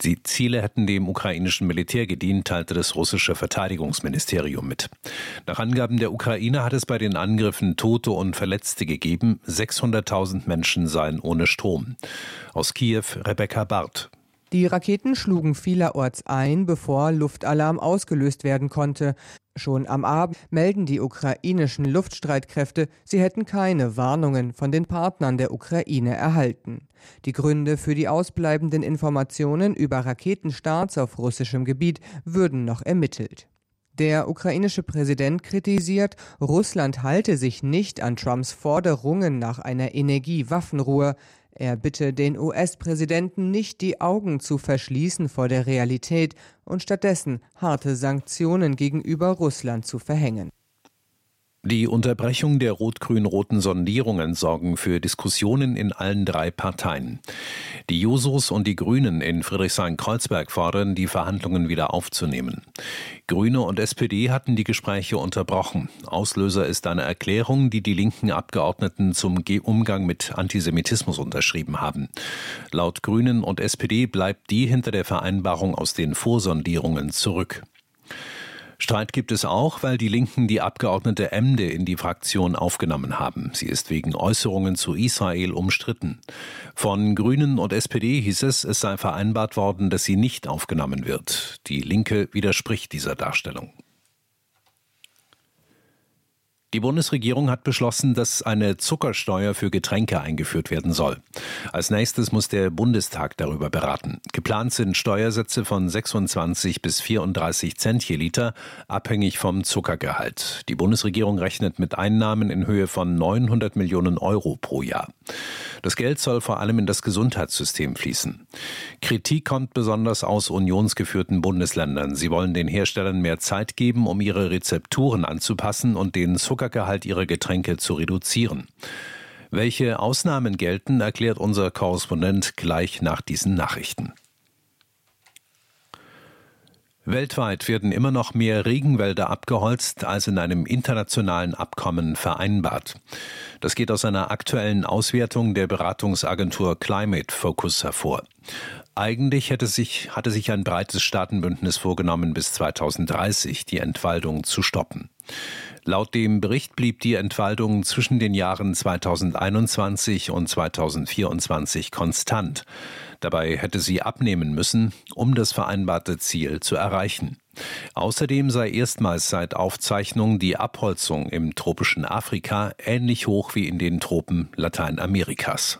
Die Ziele hätten dem ukrainischen Militär gedient, teilte das russische Verteidigungsministerium mit. Nach Angaben der Ukraine hat es bei den Angriffen Tote und Verletzte gegeben. 600.000 Menschen seien ohne Strom. Aus Kiew Rebecca Barth. Die Raketen schlugen vielerorts ein, bevor Luftalarm ausgelöst werden konnte. Schon am Abend melden die ukrainischen Luftstreitkräfte, sie hätten keine Warnungen von den Partnern der Ukraine erhalten. Die Gründe für die ausbleibenden Informationen über Raketenstarts auf russischem Gebiet würden noch ermittelt. Der ukrainische Präsident kritisiert, Russland halte sich nicht an Trumps Forderungen nach einer Energiewaffenruhe. Er bitte den US-Präsidenten nicht, die Augen zu verschließen vor der Realität und stattdessen harte Sanktionen gegenüber Russland zu verhängen. Die Unterbrechung der rot-grün-roten Sondierungen sorgen für Diskussionen in allen drei Parteien. Die Jusos und die Grünen in Friedrichshain-Kreuzberg fordern, die Verhandlungen wieder aufzunehmen. Grüne und SPD hatten die Gespräche unterbrochen. Auslöser ist eine Erklärung, die die linken Abgeordneten zum Umgang mit Antisemitismus unterschrieben haben. Laut Grünen und SPD bleibt die hinter der Vereinbarung aus den Vorsondierungen zurück. Streit gibt es auch, weil die Linken die Abgeordnete Emde in die Fraktion aufgenommen haben. Sie ist wegen Äußerungen zu Israel umstritten. Von Grünen und SPD hieß es sei vereinbart worden, dass sie nicht aufgenommen wird. Die Linke widerspricht dieser Darstellung. Die Bundesregierung hat beschlossen, dass eine Zuckersteuer für Getränke eingeführt werden soll. Als nächstes muss der Bundestag darüber beraten. Geplant sind Steuersätze von 26 bis 34 Cent je Liter, abhängig vom Zuckergehalt. Die Bundesregierung rechnet mit Einnahmen in Höhe von 900 Millionen Euro pro Jahr. Das Geld soll vor allem in das Gesundheitssystem fließen. Kritik kommt besonders aus unionsgeführten Bundesländern. Sie wollen den Herstellern mehr Zeit geben, um ihre Rezepturen anzupassen und den Zuckergehalt ihrer Getränke zu reduzieren. Welche Ausnahmen gelten, erklärt unser Korrespondent gleich nach diesen Nachrichten. Weltweit werden immer noch mehr Regenwälder abgeholzt, als in einem internationalen Abkommen vereinbart. Das geht aus einer aktuellen Auswertung der Beratungsagentur Climate Focus hervor. Eigentlich hatte sich ein breites Staatenbündnis vorgenommen, bis 2030 die Entwaldung zu stoppen. Laut dem Bericht blieb die Entwaldung zwischen den Jahren 2021 und 2024 konstant. Dabei hätte sie abnehmen müssen, um das vereinbarte Ziel zu erreichen. Außerdem sei erstmals seit Aufzeichnung die Abholzung im tropischen Afrika ähnlich hoch wie in den Tropen Lateinamerikas.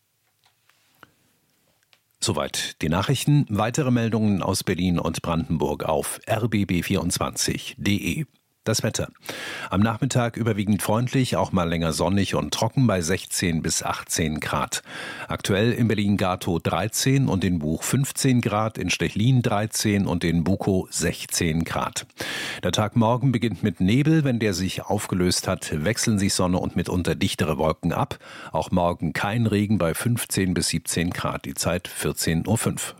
Soweit die Nachrichten. Weitere Meldungen aus Berlin und Brandenburg auf rbb24.de. Das Wetter. Am Nachmittag überwiegend freundlich, auch mal länger sonnig und trocken bei 16 bis 18 Grad. Aktuell in Berlin-Gatow 13 und in Buch 15 Grad, in Stechlin 13 und in Bukow 16 Grad. Der Tag morgen beginnt mit Nebel. Wenn der sich aufgelöst hat, wechseln sich Sonne und mitunter dichtere Wolken ab. Auch morgen kein Regen bei 15 bis 17 Grad. Die Zeit 14:05 Uhr.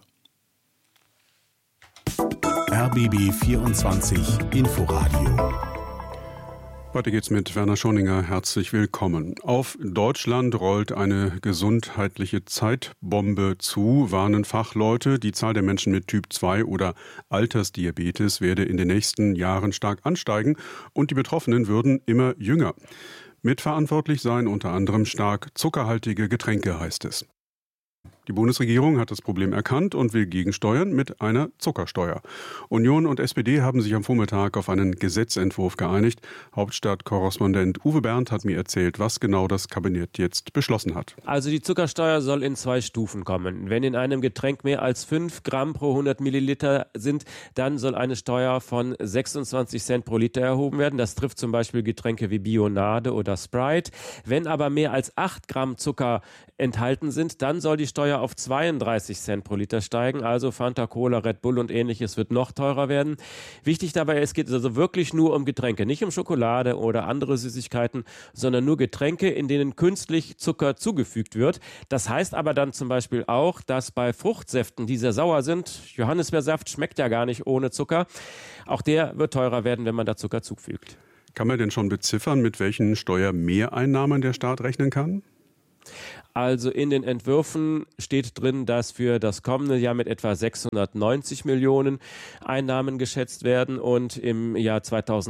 RBB 24 Inforadio. Weiter geht's mit Werner Schoninger. Herzlich willkommen. Auf Deutschland rollt eine gesundheitliche Zeitbombe zu, warnen Fachleute. Die Zahl der Menschen mit Typ 2 oder Altersdiabetes werde in den nächsten Jahren stark ansteigen und die Betroffenen würden immer jünger. Mitverantwortlich seien unter anderem stark zuckerhaltige Getränke, heißt es. Die Bundesregierung hat das Problem erkannt und will gegensteuern mit einer Zuckersteuer. Union und SPD haben sich am Vormittag auf einen Gesetzentwurf geeinigt. Hauptstadtkorrespondent Uwe Berndt hat mir erzählt, was genau das Kabinett jetzt beschlossen hat. Also die Zuckersteuer soll in 2 Stufen kommen. Wenn in einem Getränk mehr als 5 Gramm pro 100 Milliliter sind, dann soll eine Steuer von 26 Cent pro Liter erhoben werden. Das trifft zum Beispiel Getränke wie Bionade oder Sprite. Wenn aber mehr als 8 Gramm Zucker enthalten sind, dann soll die Steuer auf 32 Cent pro Liter steigen. Also Fanta, Cola, Red Bull und ähnliches wird noch teurer werden. Wichtig dabei, es geht also wirklich nur um Getränke, nicht um Schokolade oder andere Süßigkeiten, sondern nur Getränke, in denen künstlich Zucker zugefügt wird. Das heißt aber dann zum Beispiel auch, dass bei Fruchtsäften, die sehr sauer sind, Johannisbeersaft schmeckt ja gar nicht ohne Zucker, auch der wird teurer werden, wenn man da Zucker zufügt. Kann man denn schon beziffern, mit welchen Steuermehreinnahmen der Staat rechnen kann? Also in den Entwürfen steht drin, dass für das kommende Jahr mit etwa 690 Millionen Einnahmen geschätzt werden und im Jahr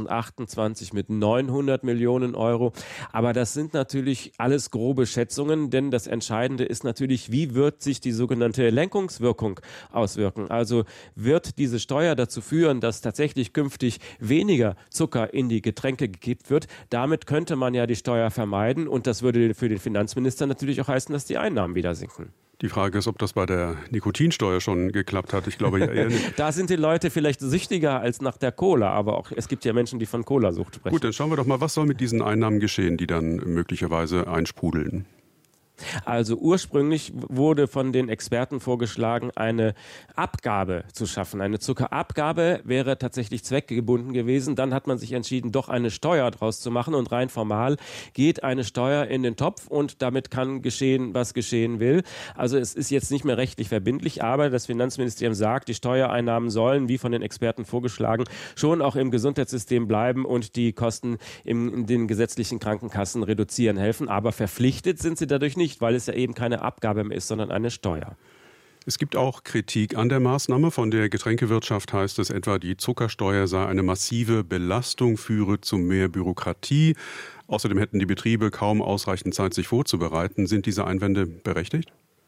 2028 mit 900 Millionen Euro. Aber das sind natürlich alles grobe Schätzungen, denn das Entscheidende ist natürlich, wie wird sich die sogenannte Lenkungswirkung auswirken. Also wird diese Steuer dazu führen, dass tatsächlich künftig weniger Zucker in die Getränke gekippt wird. Damit könnte man ja die Steuer vermeiden und das würde für den Finanzminister natürlich auch heißen, dass die Einnahmen wieder sinken. Die Frage ist, ob das bei der Nikotinsteuer schon geklappt hat. Ich glaube ja eher nicht. Da sind die Leute vielleicht süchtiger als nach der Cola, aber auch es gibt ja Menschen, die von Cola-Sucht sprechen. Gut, dann schauen wir doch mal, was soll mit diesen Einnahmen geschehen, die dann möglicherweise einsprudeln. Also ursprünglich wurde von den Experten vorgeschlagen, eine Abgabe zu schaffen. Eine Zuckerabgabe wäre tatsächlich zweckgebunden gewesen. Dann hat man sich entschieden, doch eine Steuer draus zu machen. Und rein formal geht eine Steuer in den Topf und damit kann geschehen, was geschehen will. Also es ist jetzt nicht mehr rechtlich verbindlich, aber das Finanzministerium sagt, die Steuereinnahmen sollen, wie von den Experten vorgeschlagen, schon auch im Gesundheitssystem bleiben und die Kosten in den gesetzlichen Krankenkassen reduzieren helfen. Aber verpflichtet sind sie dadurch nicht, weil es ja eben keine Abgabe mehr ist, sondern eine Steuer. Es gibt auch Kritik an der Maßnahme. Von der Getränkewirtschaft heißt es etwa, die Zuckersteuer sei eine massive Belastung, führe zu mehr Bürokratie. Außerdem hätten die Betriebe kaum ausreichend Zeit, sich vorzubereiten. Sind diese Einwände berechtigt?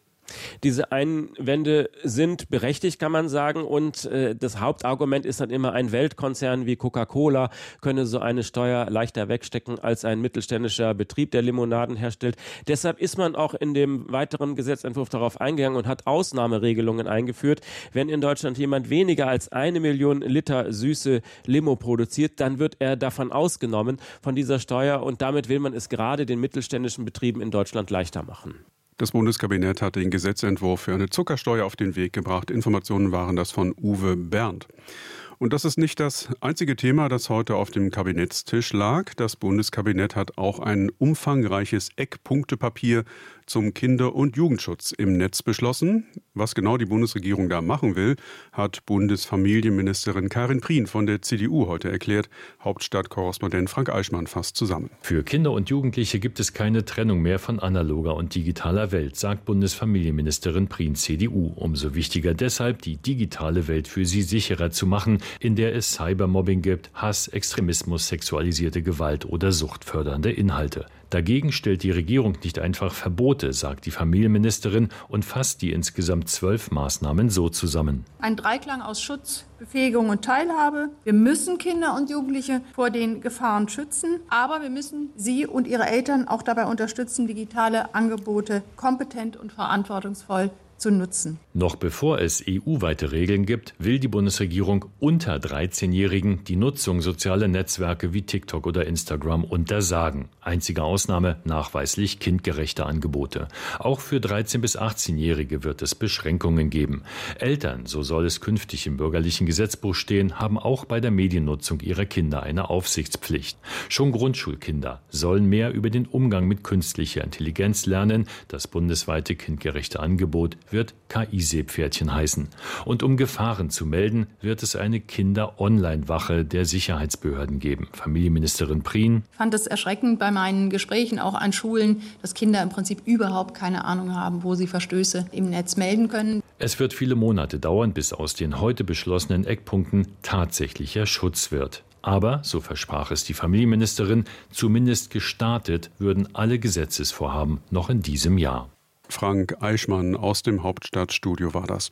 Diese Einwände sind berechtigt, kann man sagen. Und das Hauptargument ist dann immer, ein Weltkonzern wie Coca-Cola könne so eine Steuer leichter wegstecken als ein mittelständischer Betrieb, der Limonaden herstellt. Deshalb ist man auch in dem weiteren Gesetzentwurf darauf eingegangen und hat Ausnahmeregelungen eingeführt. Wenn in Deutschland jemand weniger als 1 Million Liter süße Limo produziert, dann wird er davon ausgenommen, von dieser Steuer. Und damit will man es gerade den mittelständischen Betrieben in Deutschland leichter machen. Das Bundeskabinett hat den Gesetzentwurf für eine Zuckersteuer auf den Weg gebracht. Informationen waren das von Uwe Berndt. Und das ist nicht das einzige Thema, das heute auf dem Kabinettstisch lag. Das Bundeskabinett hat auch ein umfangreiches Eckpunktepapier zum Kinder- und Jugendschutz im Netz beschlossen. Was genau die Bundesregierung da machen will, hat Bundesfamilienministerin Karin Prien von der CDU heute erklärt. Hauptstadtkorrespondent Frank Eichmann fasst zusammen. Für Kinder und Jugendliche gibt es keine Trennung mehr von analoger und digitaler Welt, sagt Bundesfamilienministerin Prien, CDU. Umso wichtiger deshalb, die digitale Welt für sie sicherer zu machen, in der es Cybermobbing gibt, Hass, Extremismus, sexualisierte Gewalt oder suchtfördernde Inhalte. Dagegen stellt die Regierung nicht einfach Verbote, sagt die Familienministerin und fasst die insgesamt 12 Maßnahmen so zusammen. Ein Dreiklang aus Schutz, Befähigung und Teilhabe. Wir müssen Kinder und Jugendliche vor den Gefahren schützen, aber wir müssen sie und ihre Eltern auch dabei unterstützen, digitale Angebote kompetent und verantwortungsvoll zu nutzen. Noch bevor es EU-weite Regeln gibt, will die Bundesregierung unter 13-Jährigen die Nutzung sozialer Netzwerke wie TikTok oder Instagram untersagen. Einzige Ausnahme, nachweislich kindgerechte Angebote. Auch für 13- bis 18-Jährige wird es Beschränkungen geben. Eltern, so soll es künftig im bürgerlichen Gesetzbuch stehen, haben auch bei der Mediennutzung ihrer Kinder eine Aufsichtspflicht. Schon Grundschulkinder sollen mehr über den Umgang mit künstlicher Intelligenz lernen. Das bundesweite kindgerechte Angebot wird KI-Seepferdchen heißen. Und um Gefahren zu melden, wird es eine Kinder-Online-Wache der Sicherheitsbehörden geben. Familienministerin Prien. Ich fand es erschreckend bei meinen Gesprächen auch an Schulen, dass Kinder im Prinzip überhaupt keine Ahnung haben, wo sie Verstöße im Netz melden können. Es wird viele Monate dauern, bis aus den heute beschlossenen Eckpunkten tatsächlicher Schutz wird. Aber, so versprach es die Familienministerin, zumindest gestartet würden alle Gesetzesvorhaben noch in diesem Jahr. Frank Eichmann aus dem Hauptstadtstudio war das.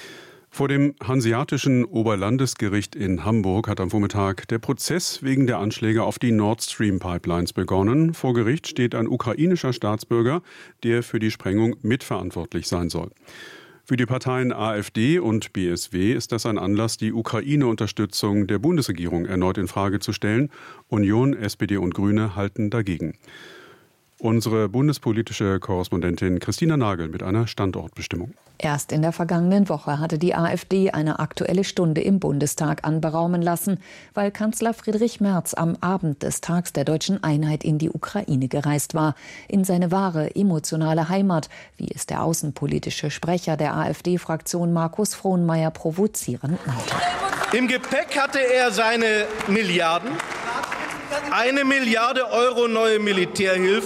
Vor dem Hanseatischen Oberlandesgericht in Hamburg hat am Vormittag der Prozess wegen der Anschläge auf die Nord Stream Pipelines begonnen. Vor Gericht steht ein ukrainischer Staatsbürger, der für die Sprengung mitverantwortlich sein soll. Für die Parteien AfD und BSW ist das ein Anlass, die Ukraine-Unterstützung der Bundesregierung erneut in Frage zu stellen. Union, SPD und Grüne halten dagegen. Unsere bundespolitische Korrespondentin Christina Nagel mit einer Standortbestimmung. Erst in der vergangenen Woche hatte die AfD eine Aktuelle Stunde im Bundestag anberaumen lassen, weil Kanzler Friedrich Merz am Abend des Tags der deutschen Einheit in die Ukraine gereist war. In seine wahre, emotionale Heimat, wie es der außenpolitische Sprecher der AfD-Fraktion Markus Frohnmaier provozierend nannte. Im Gepäck hatte er seine Milliarden. 1 Milliarde Euro neue Militärhilfen.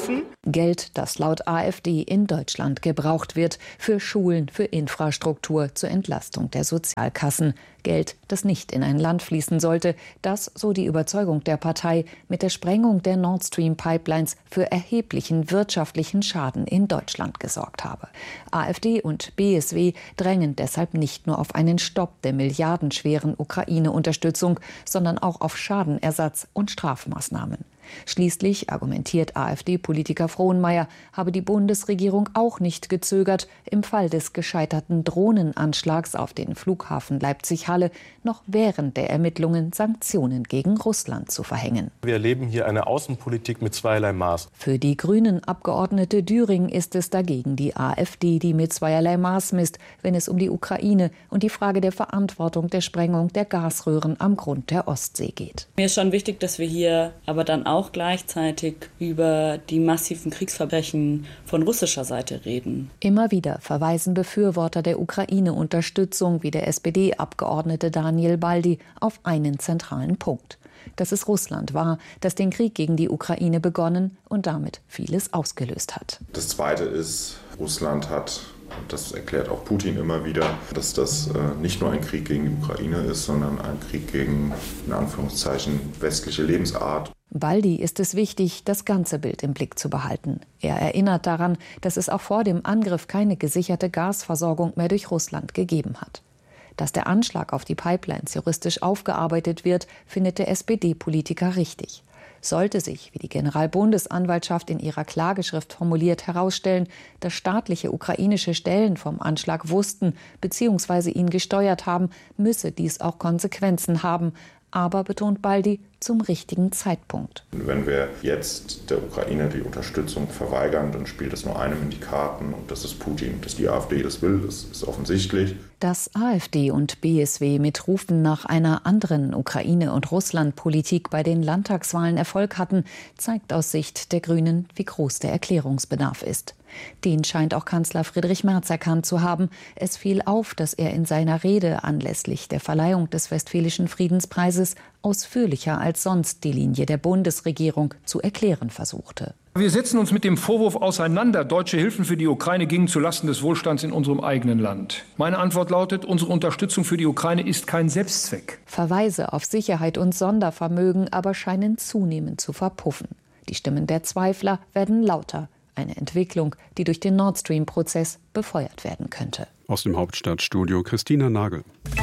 Geld, das laut AfD in Deutschland gebraucht wird, für Schulen, für Infrastruktur, zur Entlastung der Sozialkassen. Geld, das nicht in ein Land fließen sollte, das, so die Überzeugung der Partei, mit der Sprengung der Nord Stream Pipelines für erheblichen wirtschaftlichen Schaden in Deutschland gesorgt habe. AfD und BSW drängen deshalb nicht nur auf einen Stopp der milliardenschweren Ukraine-Unterstützung, sondern auch auf Schadenersatz und Strafmaßnahmen. Schließlich, argumentiert AfD-Politiker Frohnmaier, habe die Bundesregierung auch nicht gezögert, im Fall des gescheiterten Drohnenanschlags auf den Flughafen Leipzig-Halle noch während der Ermittlungen Sanktionen gegen Russland zu verhängen. Wir erleben hier eine Außenpolitik mit zweierlei Maß. Für die Grünen-Abgeordnete Düring ist es dagegen die AfD, die mit zweierlei Maß misst, wenn es um die Ukraine und die Frage der Verantwortung der Sprengung der Gasröhren am Grund der Ostsee geht. Mir ist schon wichtig, dass wir hier aber dann auch gleichzeitig über die massiven Kriegsverbrechen von russischer Seite reden. Immer wieder verweisen Befürworter der Ukraine-Unterstützung wie der SPD-Abgeordnete Daniel Baldi auf einen zentralen Punkt. Dass es Russland war, das den Krieg gegen die Ukraine begonnen und damit vieles ausgelöst hat. Das Zweite ist, Russland hat, und das erklärt auch Putin immer wieder, dass das nicht nur ein Krieg gegen die Ukraine ist, sondern ein Krieg gegen, in Anführungszeichen, westliche Lebensart. Baldi ist es wichtig, das ganze Bild im Blick zu behalten. Er erinnert daran, dass es auch vor dem Angriff keine gesicherte Gasversorgung mehr durch Russland gegeben hat. Dass der Anschlag auf die Pipelines juristisch aufgearbeitet wird, findet der SPD-Politiker richtig. Sollte sich, wie die Generalbundesanwaltschaft in ihrer Klageschrift formuliert, herausstellen, dass staatliche ukrainische Stellen vom Anschlag wussten bzw. ihn gesteuert haben, müsse dies auch Konsequenzen haben. Aber, betont Baldi, zum richtigen Zeitpunkt. Wenn wir jetzt der Ukraine die Unterstützung verweigern, dann spielt es nur einem in die Karten und das ist Putin. Dass die AfD das will, das ist offensichtlich. Dass AfD und BSW mit Rufen nach einer anderen Ukraine- und Russland-Politik bei den Landtagswahlen Erfolg hatten, zeigt aus Sicht der Grünen, wie groß der Erklärungsbedarf ist. Den scheint auch Kanzler Friedrich Merz erkannt zu haben. Es fiel auf, dass er in seiner Rede anlässlich der Verleihung des Westfälischen Friedenspreises ausführlicher als sonst die Linie der Bundesregierung zu erklären versuchte. Wir setzen uns mit dem Vorwurf auseinander, deutsche Hilfen für die Ukraine gingen zulasten des Wohlstands in unserem eigenen Land. Meine Antwort lautet, unsere Unterstützung für die Ukraine ist kein Selbstzweck. Verweise auf Sicherheit und Sondervermögen aber scheinen zunehmend zu verpuffen. Die Stimmen der Zweifler werden lauter. Eine Entwicklung, die durch den Nord Stream-Prozess befeuert werden könnte. Aus dem Hauptstadtstudio Christina Nagel.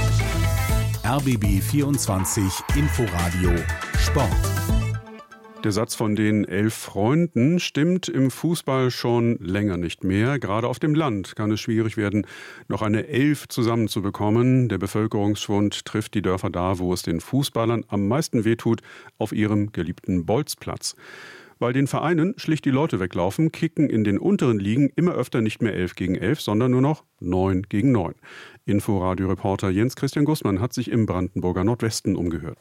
RBB 24 Inforadio Sport. Der Satz von den 11 Freunden stimmt im Fußball schon länger nicht mehr. Gerade auf dem Land kann es schwierig werden, noch eine 11 zusammenzubekommen. Der Bevölkerungsschwund trifft die Dörfer da, wo es den Fußballern am meisten wehtut, auf ihrem geliebten Bolzplatz. Weil den Vereinen schlicht die Leute weglaufen, kicken in den unteren Ligen immer öfter nicht mehr 11 gegen 11, sondern nur noch 9 gegen 9. Inforadio-Reporter Jens Christian Gussmann hat sich im Brandenburger Nordwesten umgehört.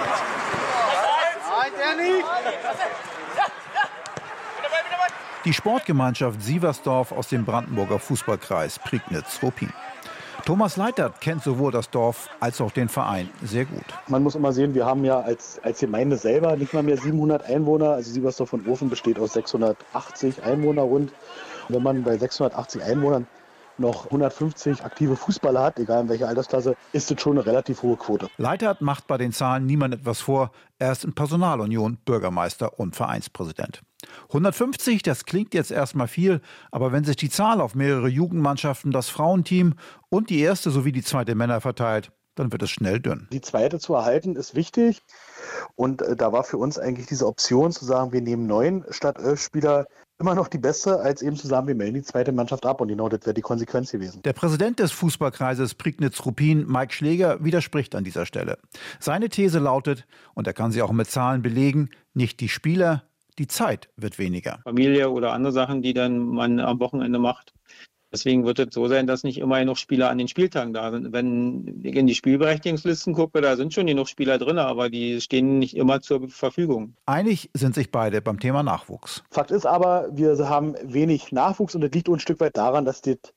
Die Sportgemeinschaft Sieversdorf aus dem Brandenburger Fußballkreis Prignitz-Ruppin. Thomas Leitert kennt sowohl das Dorf als auch den Verein sehr gut. Man muss immer sehen, wir haben ja als Gemeinde selber nicht mal mehr 700 Einwohner. Also Sieversdorf und Ofen besteht aus 680 Einwohner rund. Und wenn man bei 680 Einwohnern noch 150 aktive Fußballer hat, egal in welcher Altersklasse, ist das schon eine relativ hohe Quote. Leitert macht bei den Zahlen niemand etwas vor. Er ist in Personalunion Bürgermeister und Vereinspräsident. 150, das klingt jetzt erstmal viel, aber wenn sich die Zahl auf mehrere Jugendmannschaften, das Frauenteam und die erste sowie die zweite Männer verteilt, dann wird es schnell dünn. Die zweite zu erhalten ist wichtig und da war für uns eigentlich diese Option zu sagen, wir nehmen 9 statt 11 Spieler immer noch die beste, als eben zu sagen, wir melden die zweite Mannschaft ab und genau das wäre die Konsequenz gewesen. Der Präsident des Fußballkreises Prignitz-Ruppin, Mike Schläger, widerspricht an dieser Stelle. Seine These lautet, und er kann sie auch mit Zahlen belegen, nicht die Spieler, die Zeit wird weniger. Familie oder andere Sachen, die dann man am Wochenende macht. Deswegen wird es so sein, dass nicht immer genug Spieler an den Spieltagen da sind. Wenn ich in die Spielberechtigungslisten gucke, da sind schon genug Spieler drin, aber die stehen nicht immer zur Verfügung. Einig sind sich beide beim Thema Nachwuchs. Fakt ist aber, wir haben wenig Nachwuchs und das liegt ein Stück weit daran, dass das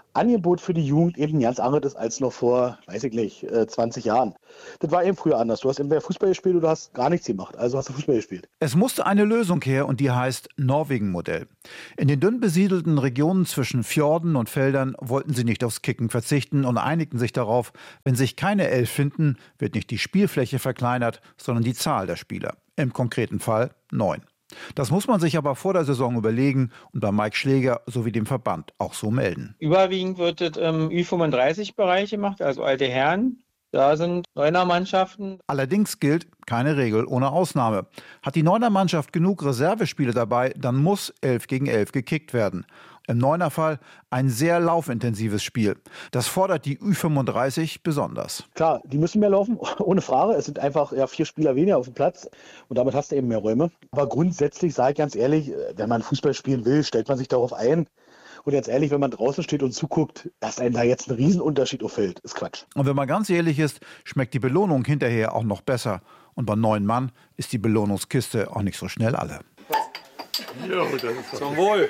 Angebot für die Jugend eben ganz anderes ist als noch vor, 20 Jahren. Das war eben früher anders. Du hast entweder Fußball gespielt oder hast gar nichts gemacht. Also hast du Fußball gespielt. Es musste eine Lösung her und die heißt Norwegen-Modell. In den dünn besiedelten Regionen zwischen Fjorden und Feldern wollten sie nicht aufs Kicken verzichten und einigten sich darauf, wenn sich keine 11 finden, wird nicht die Spielfläche verkleinert, sondern die Zahl der Spieler. Im konkreten Fall 9. Das muss man sich aber vor der Saison überlegen und bei Mike Schläger sowie dem Verband auch so melden. Überwiegend wird es im Ü35-Bereich gemacht, also alte Herren. Da sind 9er-Mannschaften. Allerdings gilt keine Regel ohne Ausnahme. Hat die 9er-Mannschaft genug Reservespiele dabei, dann muss 11 gegen 11 gekickt werden. Im 9er-Fall ein sehr laufintensives Spiel. Das fordert die Ü35 besonders. Klar, die müssen mehr laufen, ohne Frage. Es sind einfach 4 Spieler weniger auf dem Platz und damit hast du eben mehr Räume. Aber grundsätzlich, sage ich ganz ehrlich, wenn man Fußball spielen will, stellt man sich darauf ein. Und jetzt ehrlich, wenn man draußen steht und zuguckt, dass einem da jetzt ein Riesenunterschied auffällt, ist Quatsch. Und wenn man ganz ehrlich ist, schmeckt die Belohnung hinterher auch noch besser. Und bei 9 Mann ist die Belohnungskiste auch nicht so schnell alle. Zum Wohl.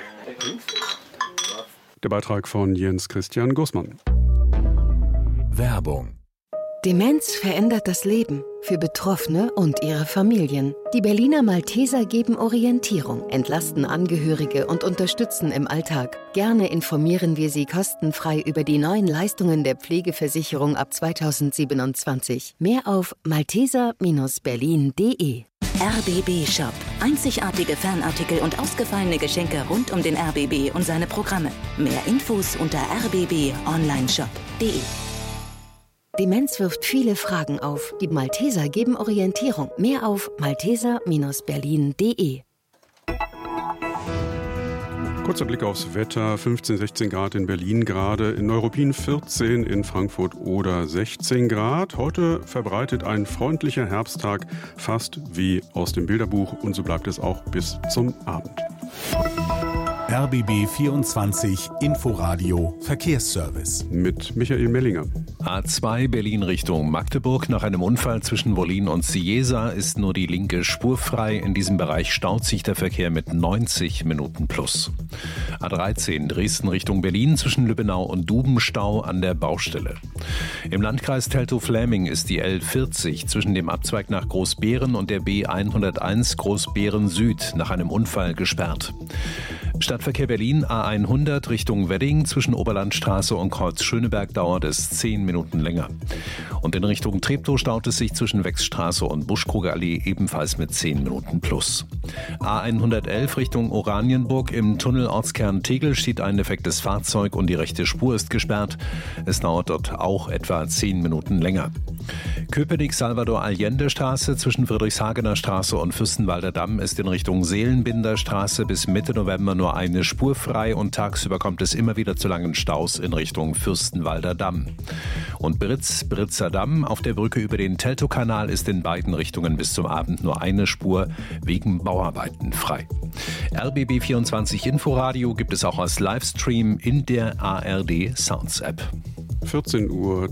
Der Beitrag von Jens Christian Gußmann. Werbung. Demenz verändert das Leben für Betroffene und ihre Familien. Die Berliner Malteser geben Orientierung, entlasten Angehörige und unterstützen im Alltag. Gerne informieren wir Sie kostenfrei über die neuen Leistungen der Pflegeversicherung ab 2027. Mehr auf malteser-berlin.de. RBB Shop. Einzigartige Fanartikel und ausgefallene Geschenke rund um den RBB und seine Programme. Mehr Infos unter rbbonlineshop.de. Demenz wirft viele Fragen auf. Die Malteser geben Orientierung. Mehr auf malteser-berlin.de. Kurzer Blick aufs Wetter. 15, 16 Grad in Berlin gerade, in Neuruppin 14, in Frankfurt oder 16 Grad. Heute verbreitet ein freundlicher Herbsttag, fast wie aus dem Bilderbuch. Und so bleibt es auch bis zum Abend. RBB 24 Inforadio Verkehrsservice. Mit Michael Mellinger. A2 Berlin Richtung Magdeburg. Nach einem Unfall zwischen Wollin und Cieza ist nur die linke Spur frei. In diesem Bereich staut sich der Verkehr mit 90 Minuten plus. A13 Dresden Richtung Berlin zwischen Lübbenau und Dubenstau an der Baustelle. Im Landkreis Teltow-Fläming ist die L40 zwischen dem Abzweig nach Großbeeren und der B101 Großbeeren Süd nach einem Unfall gesperrt. Stadtverkehr Berlin A100 Richtung Wedding zwischen Oberlandstraße und Kreuz Schöneberg dauert es 10 Minuten länger. Und in Richtung Treptow staut es sich zwischen Wechsstraße und Buschkruger Allee ebenfalls mit 10 Minuten plus. A111 Richtung Oranienburg im Tunnel Ortskern Tegel steht ein defektes Fahrzeug und die rechte Spur ist gesperrt. Es dauert dort auch etwa 10 Minuten länger. Köpenick-Salvador-Allende-Straße zwischen Friedrichshagener Straße und Fürstenwalder Damm ist in Richtung Seelenbinder Straße bis Mitte November nur eine Spur frei und tagsüber kommt es immer wieder zu langen Staus in Richtung Fürstenwalder Damm. Und Britzer Damm auf der Brücke über den Teltow-Kanal ist in beiden Richtungen bis zum Abend nur eine Spur wegen Bauarbeiten frei. RBB 24 Inforadio gibt es auch als Livestream in der ARD Sounds App. 14:20 Uhr.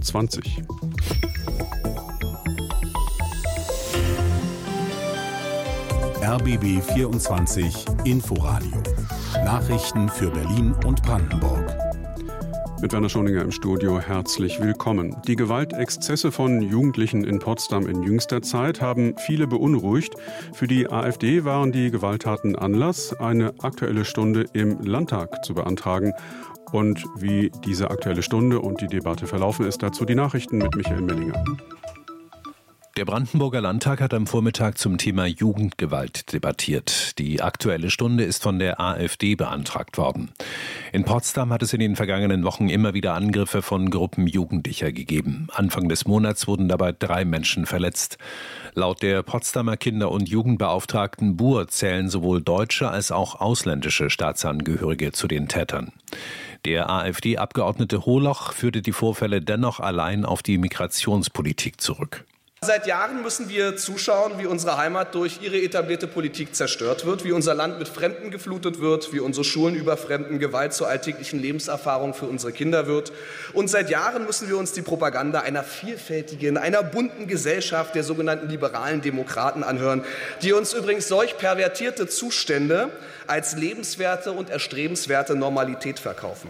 RBB 24 Inforadio. Nachrichten für Berlin und Brandenburg. Mit Werner Schoninger im Studio herzlich willkommen. Die Gewaltexzesse von Jugendlichen in Potsdam in jüngster Zeit haben viele beunruhigt. Für die AfD waren die Gewalttaten Anlass, eine Aktuelle Stunde im Landtag zu beantragen. Und wie diese Aktuelle Stunde und die Debatte verlaufen ist, dazu die Nachrichten mit Michael Mellinger. Der Brandenburger Landtag hat am Vormittag zum Thema Jugendgewalt debattiert. Die Aktuelle Stunde ist von der AfD beantragt worden. In Potsdam hat es in den vergangenen Wochen immer wieder Angriffe von Gruppen Jugendlicher gegeben. Anfang des Monats wurden dabei 3 Menschen verletzt. Laut der Potsdamer Kinder- und Jugendbeauftragten Buhr zählen sowohl deutsche als auch ausländische Staatsangehörige zu den Tätern. Der AfD-Abgeordnete Holoch führte die Vorfälle dennoch allein auf die Migrationspolitik zurück. Seit Jahren müssen wir zuschauen, wie unsere Heimat durch ihre etablierte Politik zerstört wird, wie unser Land mit Fremden geflutet wird, wie unsere Schulen überfremden, Gewalt zur alltäglichen Lebenserfahrung für unsere Kinder wird. Und seit Jahren müssen wir uns die Propaganda einer vielfältigen, einer bunten Gesellschaft der sogenannten liberalen Demokraten anhören, die uns übrigens solch pervertierte Zustände als lebenswerte und erstrebenswerte Normalität verkaufen.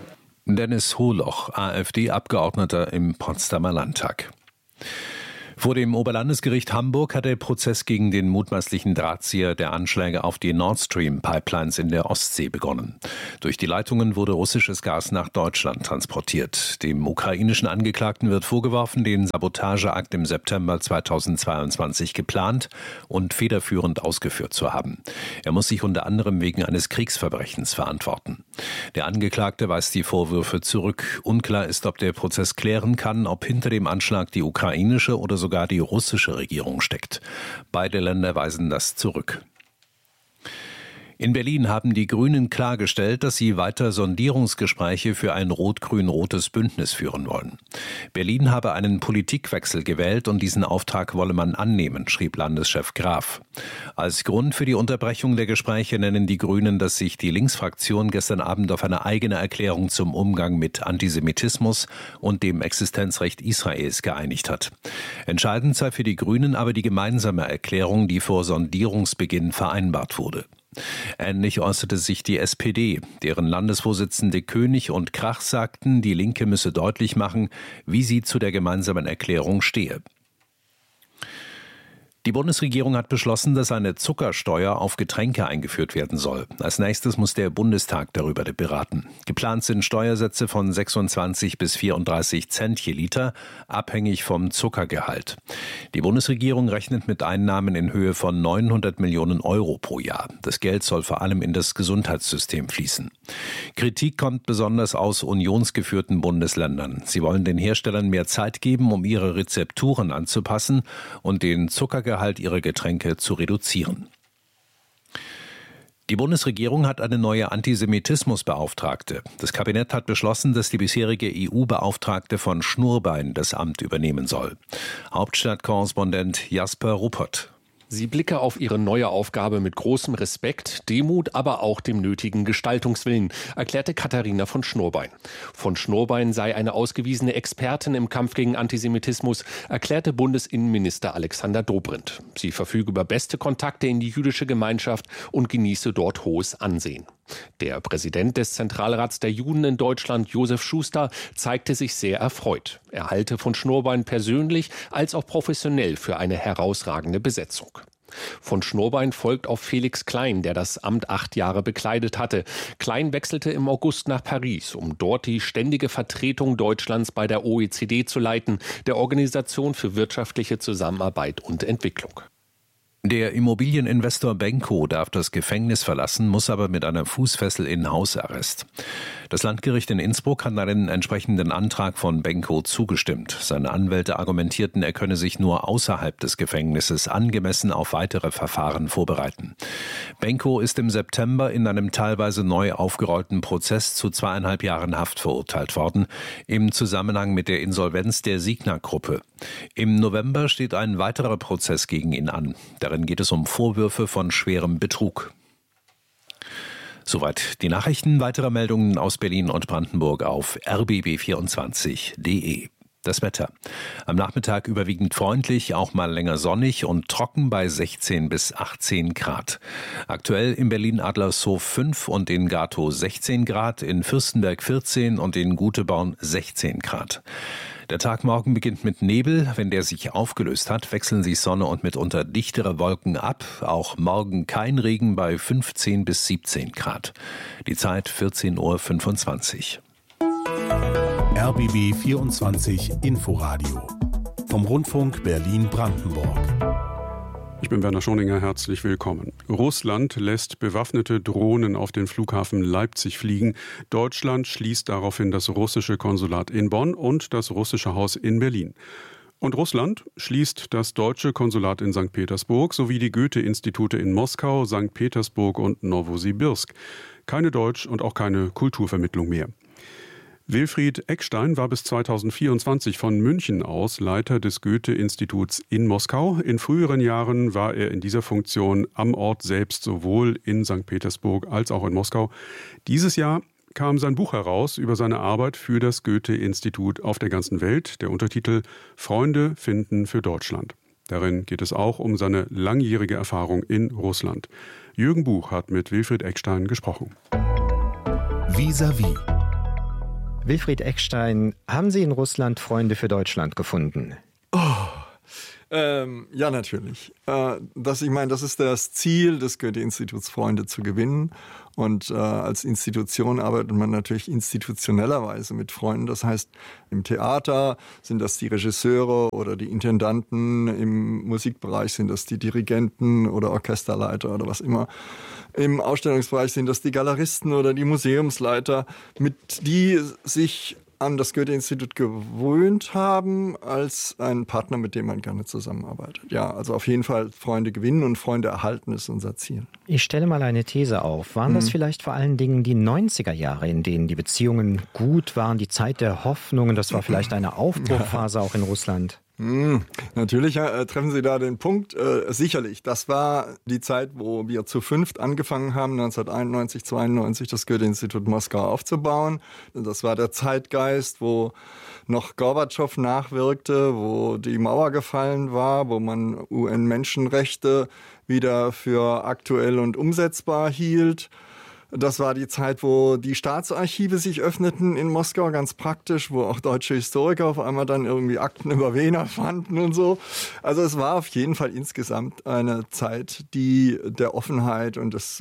Dennis Holoch, AfD-Abgeordneter im Potsdamer Landtag. Vor dem Oberlandesgericht Hamburg hat der Prozess gegen den mutmaßlichen Drahtzieher der Anschläge auf die Nord Stream Pipelines in der Ostsee begonnen. Durch die Leitungen wurde russisches Gas nach Deutschland transportiert. Dem ukrainischen Angeklagten wird vorgeworfen, den Sabotageakt im September 2022 geplant und federführend ausgeführt zu haben. Er muss sich unter anderem wegen eines Kriegsverbrechens verantworten. Der Angeklagte weist die Vorwürfe zurück. Unklar ist, ob der Prozess klären kann, ob hinter dem Anschlag die ukrainische oder sogar die russische Regierung steckt. Beide Länder weisen das zurück. In Berlin haben die Grünen klargestellt, dass sie weiter Sondierungsgespräche für ein rot-grün-rotes Bündnis führen wollen. Berlin habe einen Politikwechsel gewählt und diesen Auftrag wolle man annehmen, schrieb Landeschef Graf. Als Grund für die Unterbrechung der Gespräche nennen die Grünen, dass sich die Linksfraktion gestern Abend auf eine eigene Erklärung zum Umgang mit Antisemitismus und dem Existenzrecht Israels geeinigt hat. Entscheidend sei für die Grünen aber die gemeinsame Erklärung, die vor Sondierungsbeginn vereinbart wurde. Ähnlich äußerte sich die SPD, deren Landesvorsitzende König und Krach sagten, die Linke müsse deutlich machen, wie sie zu der gemeinsamen Erklärung stehe. Die Bundesregierung hat beschlossen, dass eine Zuckersteuer auf Getränke eingeführt werden soll. Als nächstes muss der Bundestag darüber beraten. Geplant sind Steuersätze von 26 bis 34 Cent je Liter, abhängig vom Zuckergehalt. Die Bundesregierung rechnet mit Einnahmen in Höhe von 900 Millionen Euro pro Jahr. Das Geld soll vor allem in das Gesundheitssystem fließen. Kritik kommt besonders aus unionsgeführten Bundesländern. Sie wollen den Herstellern mehr Zeit geben, um ihre Rezepturen anzupassen und den Zuckergehalt ihrer Getränke zu reduzieren. Die Bundesregierung hat eine neue Antisemitismusbeauftragte. Das Kabinett hat beschlossen, dass die bisherige EU-Beauftragte von Schnurbein das Amt übernehmen soll. Hauptstadtkorrespondent Jasper Ruppert. Sie blicke auf ihre neue Aufgabe mit großem Respekt, Demut, aber auch dem nötigen Gestaltungswillen, erklärte Katharina von Schnurbein. Von Schnurbein sei eine ausgewiesene Expertin im Kampf gegen Antisemitismus, erklärte Bundesinnenminister Alexander Dobrindt. Sie verfüge über beste Kontakte in die jüdische Gemeinschaft und genieße dort hohes Ansehen. Der Präsident des Zentralrats der Juden in Deutschland, Josef Schuster, zeigte sich sehr erfreut. Er halte von Schnurbein persönlich als auch professionell für eine herausragende Besetzung. Von Schnurbein folgt auf Felix Klein, der das Amt 8 Jahre bekleidet hatte. Klein wechselte im August nach Paris, um dort die ständige Vertretung Deutschlands bei der OECD zu leiten, der Organisation für wirtschaftliche Zusammenarbeit und Entwicklung. Der Immobilieninvestor Benko darf das Gefängnis verlassen, muss aber mit einer Fußfessel in Hausarrest. Das Landgericht in Innsbruck hat einen entsprechenden Antrag von Benko zugestimmt. Seine Anwälte argumentierten, er könne sich nur außerhalb des Gefängnisses angemessen auf weitere Verfahren vorbereiten. Benko ist im September in einem teilweise neu aufgerollten Prozess zu 2,5 Jahren Haft verurteilt worden, im Zusammenhang mit der Insolvenz der Signa-Gruppe. Im November steht ein weiterer Prozess gegen ihn an. Darin geht es um Vorwürfe von schwerem Betrug. Soweit die Nachrichten. Weitere Meldungen aus Berlin und Brandenburg auf rbb24.de. Das Wetter. Am Nachmittag überwiegend freundlich, auch mal länger sonnig und trocken bei 16 bis 18 Grad. Aktuell in Berlin-Adlershof 5 und in Gatow 16 Grad, in Fürstenberg 14 und in Guteborn 16 Grad. Der Tag morgen beginnt mit Nebel. Wenn der sich aufgelöst hat, wechseln sich Sonne und mitunter dichtere Wolken ab. Auch morgen kein Regen bei 15 bis 17 Grad. Die Zeit 14:25 Uhr. RBB 24 Inforadio vom Rundfunk Berlin-Brandenburg. Ich bin Werner Schoninger, herzlich willkommen. Russland lässt bewaffnete Drohnen auf den Flughafen Leipzig fliegen. Deutschland schließt daraufhin das russische Konsulat in Bonn und das russische Haus in Berlin. Und Russland schließt das deutsche Konsulat in St. Petersburg sowie die Goethe-Institute in Moskau, St. Petersburg und Nowosibirsk. Keine Deutsch- und auch keine Kulturvermittlung mehr. Wilfried Eckstein war bis 2024 von München aus Leiter des Goethe-Instituts in Moskau. In früheren Jahren war er in dieser Funktion am Ort selbst sowohl in St. Petersburg als auch in Moskau. Dieses Jahr kam sein Buch heraus über seine Arbeit für das Goethe-Institut auf der ganzen Welt. Der Untertitel Freunde finden für Deutschland. Darin geht es auch um seine langjährige Erfahrung in Russland. Jürgen Buch hat mit Wilfried Eckstein gesprochen. Vis-à-vis. Wilfried Eckstein, haben Sie in Russland Freunde für Deutschland gefunden? Ja, natürlich. Das ist das Ziel des Goethe-Instituts, Freunde zu gewinnen. Und als Institution arbeitet man natürlich institutionellerweise mit Freunden. Das heißt, im Theater sind das die Regisseure oder die Intendanten, im Musikbereich sind das die Dirigenten oder Orchesterleiter oder was immer. Im Ausstellungsbereich sind das die Galeristen oder die Museumsleiter, die sich an das Goethe-Institut gewöhnt haben als ein Partner, mit dem man gerne zusammenarbeitet. Ja, also auf jeden Fall Freunde gewinnen und Freunde erhalten ist unser Ziel. Ich stelle mal eine These auf. Waren das vielleicht vor allen Dingen die 90er Jahre, in denen die Beziehungen gut waren, die Zeit der Hoffnungen? Das war vielleicht eine Aufbruchphase auch in Russland. Natürlich treffen Sie da den Punkt. Sicherlich, das war die Zeit, wo wir zu 5 angefangen haben, 1991, 92 das Goethe-Institut Moskau aufzubauen. Das war der Zeitgeist, wo noch Gorbatschow nachwirkte, wo die Mauer gefallen war, wo man UN-Menschenrechte wieder für aktuell und umsetzbar hielt. Das war die Zeit, wo die Staatsarchive sich öffneten in Moskau, ganz praktisch, wo auch deutsche Historiker auf einmal dann irgendwie Akten über Wehner fanden und so. Also es war auf jeden Fall insgesamt eine Zeit, die der Offenheit und des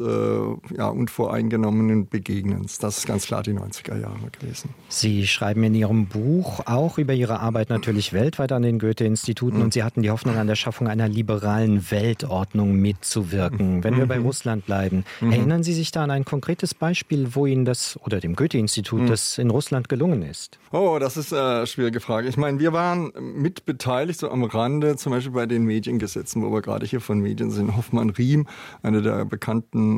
unvoreingenommenen Begegnens. Das ist ganz klar die 90er Jahre gewesen. Sie schreiben in Ihrem Buch auch über Ihre Arbeit natürlich weltweit an den Goethe-Instituten und Sie hatten die Hoffnung, an der Schaffung einer liberalen Weltordnung mitzuwirken. Wenn wir bei Russland bleiben, erinnern Sie sich da an ein konkretes Beispiel, wo Ihnen das oder dem Goethe-Institut das in Russland gelungen ist? Oh, das ist eine schwierige Frage. Ich meine, wir waren mit beteiligt, so am Rande, zum Beispiel bei den Mediengesetzen, wo wir gerade hier von Medien sind. Hoffmann-Riem, einer der bekannten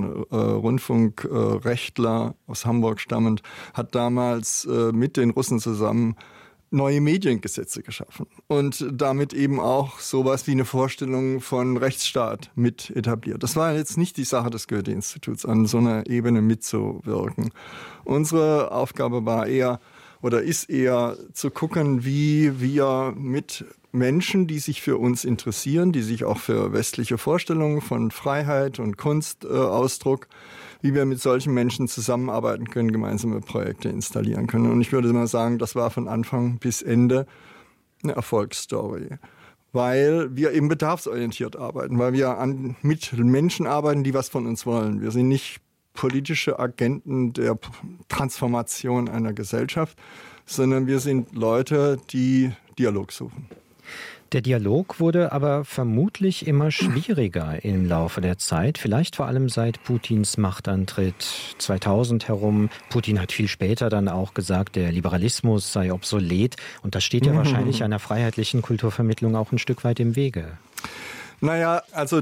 Rundfunkrechtler aus Hamburg stammend, hat damals mit den Russen zusammen neue Mediengesetze geschaffen und damit eben auch sowas wie eine Vorstellung von Rechtsstaat mit etabliert. Das war jetzt nicht die Sache des Goethe-Instituts, an so einer Ebene mitzuwirken. Unsere Aufgabe war ist eher zu gucken, wie wir mit Menschen, die sich für uns interessieren, die sich auch für westliche Vorstellungen von Freiheit und Kunstausdruck, wie wir mit solchen Menschen zusammenarbeiten können, gemeinsame Projekte installieren können. Und ich würde mal sagen, das war von Anfang bis Ende eine Erfolgsstory. Weil wir eben bedarfsorientiert arbeiten, weil wir mit Menschen arbeiten, die was von uns wollen. Wir sind nicht politische Agenten der Transformation einer Gesellschaft, sondern wir sind Leute, die Dialog suchen. Der Dialog wurde aber vermutlich immer schwieriger im Laufe der Zeit, vielleicht vor allem seit Putins Machtantritt 2000 herum. Putin hat viel später dann auch gesagt, der Liberalismus sei obsolet. Und das steht ja wahrscheinlich einer freiheitlichen Kulturvermittlung auch ein Stück weit im Wege. Naja, also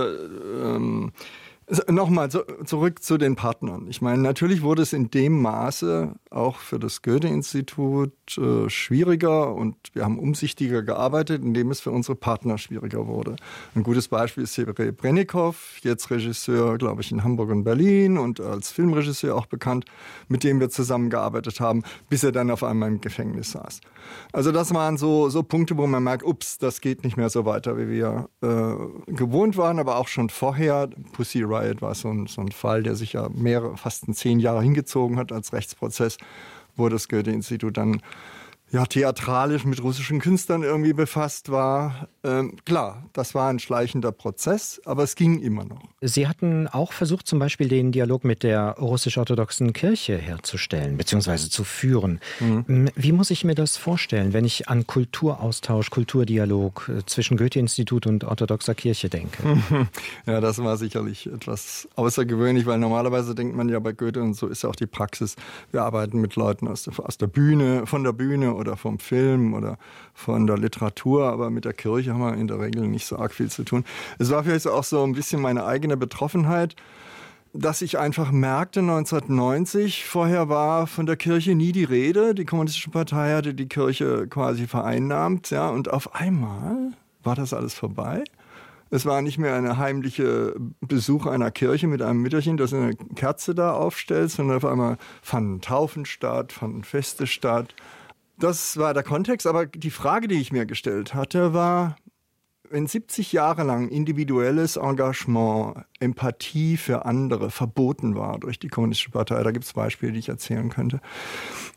nochmal zurück zu den Partnern. Ich meine, natürlich wurde es in dem Maße auch für das Goethe-Institut schwieriger und wir haben umsichtiger gearbeitet, indem es für unsere Partner schwieriger wurde. Ein gutes Beispiel ist Sergei Brennikov, jetzt Regisseur, glaube ich, in Hamburg und Berlin und als Filmregisseur auch bekannt, mit dem wir zusammengearbeitet haben, bis er dann auf einmal im Gefängnis saß. Also das waren so Punkte, wo man merkt, ups, das geht nicht mehr so weiter, wie wir gewohnt waren, aber auch schon vorher. Pussy Riot war so ein Fall, der sich ja fast 10 Jahre hingezogen hat als Rechtsprozess, wo das Goethe-Institut dann theatralisch mit russischen Künstlern irgendwie befasst war. Klar, das war ein schleichender Prozess, aber es ging immer noch. Sie hatten auch versucht, zum Beispiel den Dialog mit der russisch-orthodoxen Kirche herzustellen, beziehungsweise zu führen. Wie muss ich mir das vorstellen, wenn ich an Kulturaustausch, Kulturdialog zwischen Goethe-Institut und orthodoxer Kirche denke? Ja, das war sicherlich etwas außergewöhnlich, weil normalerweise denkt man ja bei Goethe, und so ist ja auch die Praxis, wir arbeiten mit Leuten aus der Bühne, von der Bühne oder vom Film oder von der Literatur, aber mit der Kirche haben wir in der Regel nicht so arg viel zu tun. Es war vielleicht auch so ein bisschen meine eigene Betroffenheit, dass ich einfach merkte 1990, vorher war von der Kirche nie die Rede, die Kommunistische Partei hatte die Kirche quasi vereinnahmt, ja, und auf einmal war das alles vorbei. Es war nicht mehr eine heimliche Besuch einer Kirche mit einem Mütterchen, das eine Kerze da aufstellt, sondern auf einmal fanden Taufen statt, fanden Feste statt. Das war der Kontext, aber die Frage, die ich mir gestellt hatte, war, wenn 70 Jahre lang individuelles Engagement, Empathie für andere verboten war durch die Kommunistische Partei, da gibt es Beispiele, die ich erzählen könnte,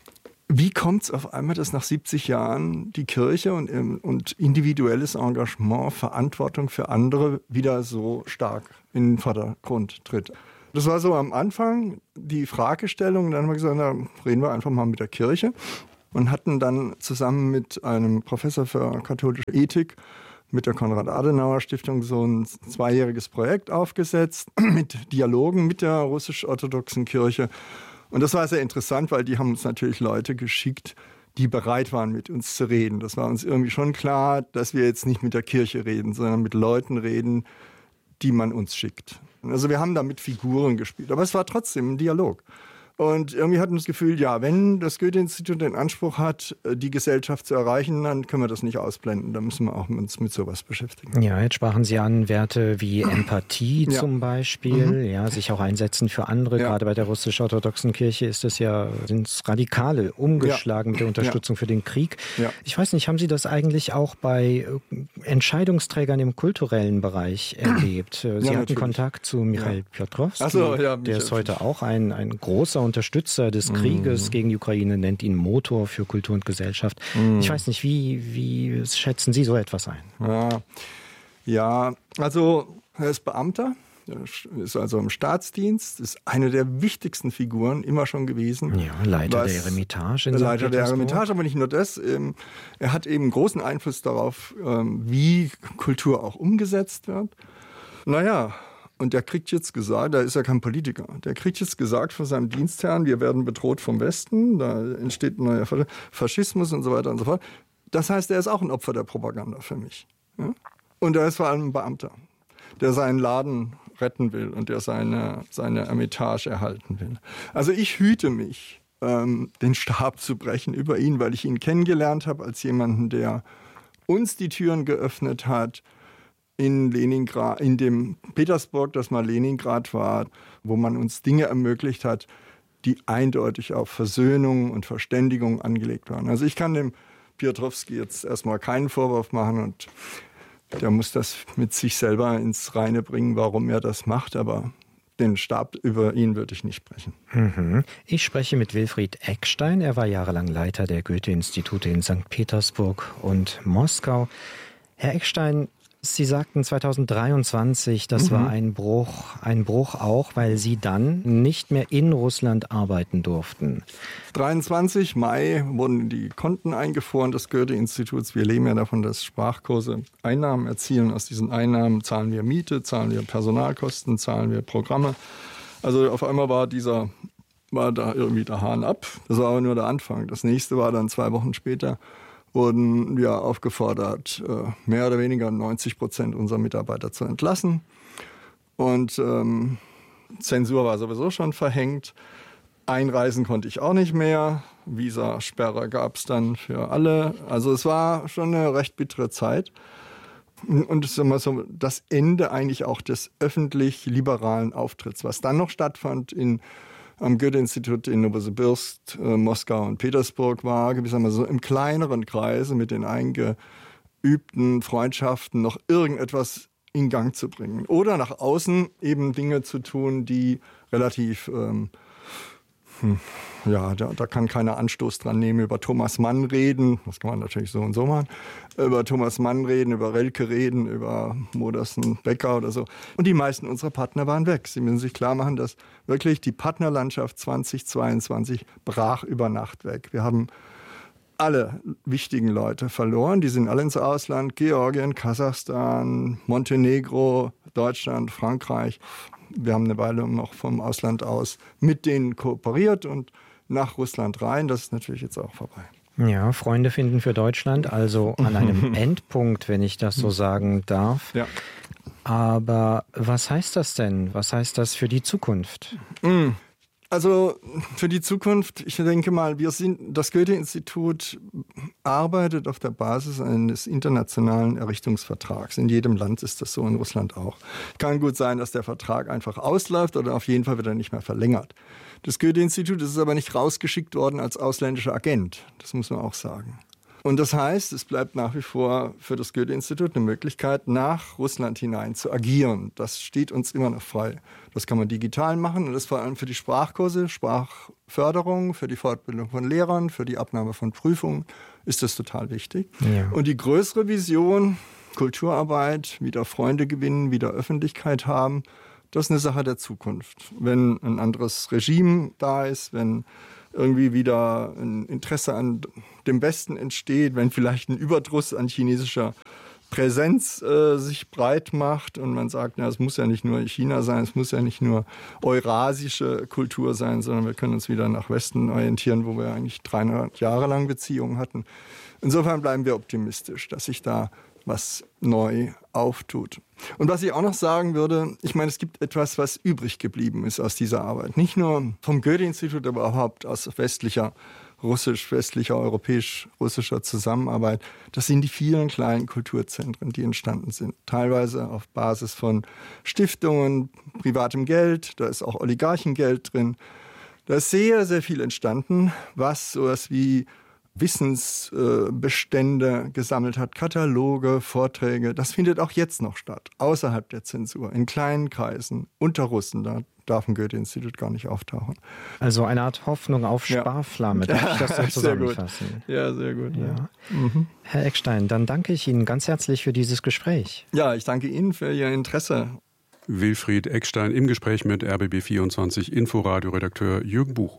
Wie kommt es auf einmal, dass nach 70 Jahren die Kirche und individuelles Engagement, Verantwortung für andere wieder so stark in den Vordergrund tritt? Das war so am Anfang die Fragestellung. Dann haben wir gesagt, na, reden wir einfach mal mit der Kirche. Und hatten dann zusammen mit einem Professor für katholische Ethik mit der Konrad-Adenauer-Stiftung so ein 2-jähriges Projekt aufgesetzt mit Dialogen mit der russisch-orthodoxen Kirche. Und das war sehr interessant, weil die haben uns natürlich Leute geschickt, die bereit waren, mit uns zu reden. Das war uns irgendwie schon klar, dass wir jetzt nicht mit der Kirche reden, sondern mit Leuten reden, die man uns schickt. Also wir haben da mit Figuren gespielt, aber es war trotzdem ein Dialog. Und irgendwie hatten wir das Gefühl, ja, wenn das Goethe-Institut den Anspruch hat, die Gesellschaft zu erreichen, dann können wir das nicht ausblenden. Da müssen wir auch uns mit sowas beschäftigen. Ja, jetzt sprachen Sie an Werte wie Empathie zum Beispiel, ja, sich auch einsetzen für andere. Ja. Gerade bei der russisch-orthodoxen Kirche ist es sind es Radikale umgeschlagen mit der Unterstützung für den Krieg. Ja. Ich weiß nicht, haben Sie das eigentlich auch bei Entscheidungsträgern im kulturellen Bereich erlebt? Sie hatten natürlich Kontakt zu Michail Piotrowski, der ist heute auch ein großer Unterstützer des Krieges gegen die Ukraine, nennt ihn Motor für Kultur und Gesellschaft. Ich weiß nicht, wie schätzen Sie so etwas ein? Ja, also er ist Beamter, ist also im Staatsdienst, ist eine der wichtigsten Figuren immer schon gewesen. Ja, Leiter der Eremitage in St. Leiter der Eremitage, aber nicht nur das. Er hat eben großen Einfluss darauf, wie Kultur auch umgesetzt wird. Naja, und der kriegt jetzt gesagt, da ist er kein Politiker, der kriegt jetzt gesagt von seinem Dienstherrn, wir werden bedroht vom Westen, da entsteht ein neuer Faschismus und so weiter und so fort. Das heißt, er ist auch ein Opfer der Propaganda für mich. Ja? Und er ist vor allem ein Beamter, der seinen Laden retten will und der seine Eremitage erhalten will. Also ich hüte mich, den Stab zu brechen über ihn, weil ich ihn kennengelernt habe als jemanden, der uns die Türen geöffnet hat, in Leningrad, in dem Petersburg, das mal Leningrad war, wo man uns Dinge ermöglicht hat, die eindeutig auf Versöhnung und Verständigung angelegt waren. Also ich kann dem Piotrowski jetzt erstmal keinen Vorwurf machen und der muss das mit sich selber ins Reine bringen, warum er das macht, aber den Stab über ihn würde ich nicht brechen. Ich spreche mit Wilfried Eckstein. Er war jahrelang Leiter der Goethe-Institute in St. Petersburg und Moskau. Herr Eckstein, Sie sagten 2023, das war ein Bruch auch, weil Sie dann nicht mehr in Russland arbeiten durften. 23 Mai wurden die Konten eingefroren des Goethe-Instituts. Wir leben ja davon, dass Sprachkurse Einnahmen erzielen. Aus diesen Einnahmen zahlen wir Miete, zahlen wir Personalkosten, zahlen wir Programme. Also auf einmal war da irgendwie der Hahn ab. Das war aber nur der Anfang. Das nächste war dann 2 Wochen später, wurden wir aufgefordert, mehr oder weniger 90% unserer Mitarbeiter zu entlassen. Und Zensur war sowieso schon verhängt. Einreisen konnte ich auch nicht mehr. Visasperre gab es dann für alle. Also es war schon eine recht bittere Zeit. Und es ist immer so das Ende eigentlich auch des öffentlich-liberalen Auftritts. Was dann noch stattfand am Goethe-Institut in Novosibirsk, Moskau und Petersburg war gewissermaßen so im kleineren Kreise mit den eingeübten Freundschaften noch irgendetwas in Gang zu bringen. Oder nach außen eben Dinge zu tun, die relativ, da kann keiner Anstoß dran nehmen, über Thomas Mann reden, das kann man natürlich so und so machen, über Thomas Mann reden, über Relke reden, über Modersen Becker oder so. Und die meisten unserer Partner waren weg. Sie müssen sich klar machen, dass wirklich die Partnerlandschaft 2022 brach über Nacht weg. Wir haben alle wichtigen Leute verloren. Die sind alle ins Ausland. Georgien, Kasachstan, Montenegro, Deutschland, Frankreich. Wir haben eine Weile noch vom Ausland aus mit denen kooperiert und nach Russland rein. Das ist natürlich jetzt auch vorbei. Ja, Freunde finden für Deutschland, also an einem Endpunkt, wenn ich das so sagen darf. Ja. Aber was heißt das denn? Was heißt das für die Zukunft? Also für die Zukunft, ich denke mal, das Goethe-Institut arbeitet auf der Basis eines internationalen Errichtungsvertrags. In jedem Land ist das so, in Russland auch. Kann gut sein, dass der Vertrag einfach ausläuft oder auf jeden Fall wird er nicht mehr verlängert. Das Goethe-Institut ist aber nicht rausgeschickt worden als ausländischer Agent, das muss man auch sagen. Und das heißt, es bleibt nach wie vor für das Goethe-Institut eine Möglichkeit, nach Russland hinein zu agieren. Das steht uns immer noch frei. Das kann man digital machen und das vor allem für die Sprachkurse, Sprachförderung, für die Fortbildung von Lehrern, für die Abnahme von Prüfungen ist das total wichtig. Ja. Und die größere Vision, Kulturarbeit, wieder Freunde gewinnen, wieder Öffentlichkeit haben, das ist eine Sache der Zukunft. Wenn ein anderes Regime da ist, wenn irgendwie wieder ein Interesse an dem Westen entsteht, wenn vielleicht ein Überdruss an chinesischer Präsenz sich breit macht und man sagt, es muss ja nicht nur China sein, es muss ja nicht nur eurasische Kultur sein, sondern wir können uns wieder nach Westen orientieren, wo wir eigentlich 300 Jahre lang Beziehungen hatten. Insofern bleiben wir optimistisch, dass sich da was neu auftut. Und was ich auch noch sagen würde, ich meine, es gibt etwas, was übrig geblieben ist aus dieser Arbeit. Nicht nur vom Goethe-Institut, aber überhaupt aus westlicher, europäisch-russischer Zusammenarbeit. Das sind die vielen kleinen Kulturzentren, die entstanden sind. Teilweise auf Basis von Stiftungen, privatem Geld, da ist auch Oligarchengeld drin. Da ist sehr, sehr viel entstanden, was sowas wie Wissensbestände gesammelt hat, Kataloge, Vorträge. Das findet auch jetzt noch statt, außerhalb der Zensur, in kleinen Kreisen, unter Russen. Da darf ein Goethe-Institut gar nicht auftauchen. Also eine Art Hoffnung auf Sparflamme, darf ich das so zusammenfassen? Ja, sehr gut. Ja. Herr Eckstein, dann danke ich Ihnen ganz herzlich für dieses Gespräch. Ja, ich danke Ihnen für Ihr Interesse. Wilfried Eckstein im Gespräch mit RBB24 Inforadio-Redakteur Jürgen Buch.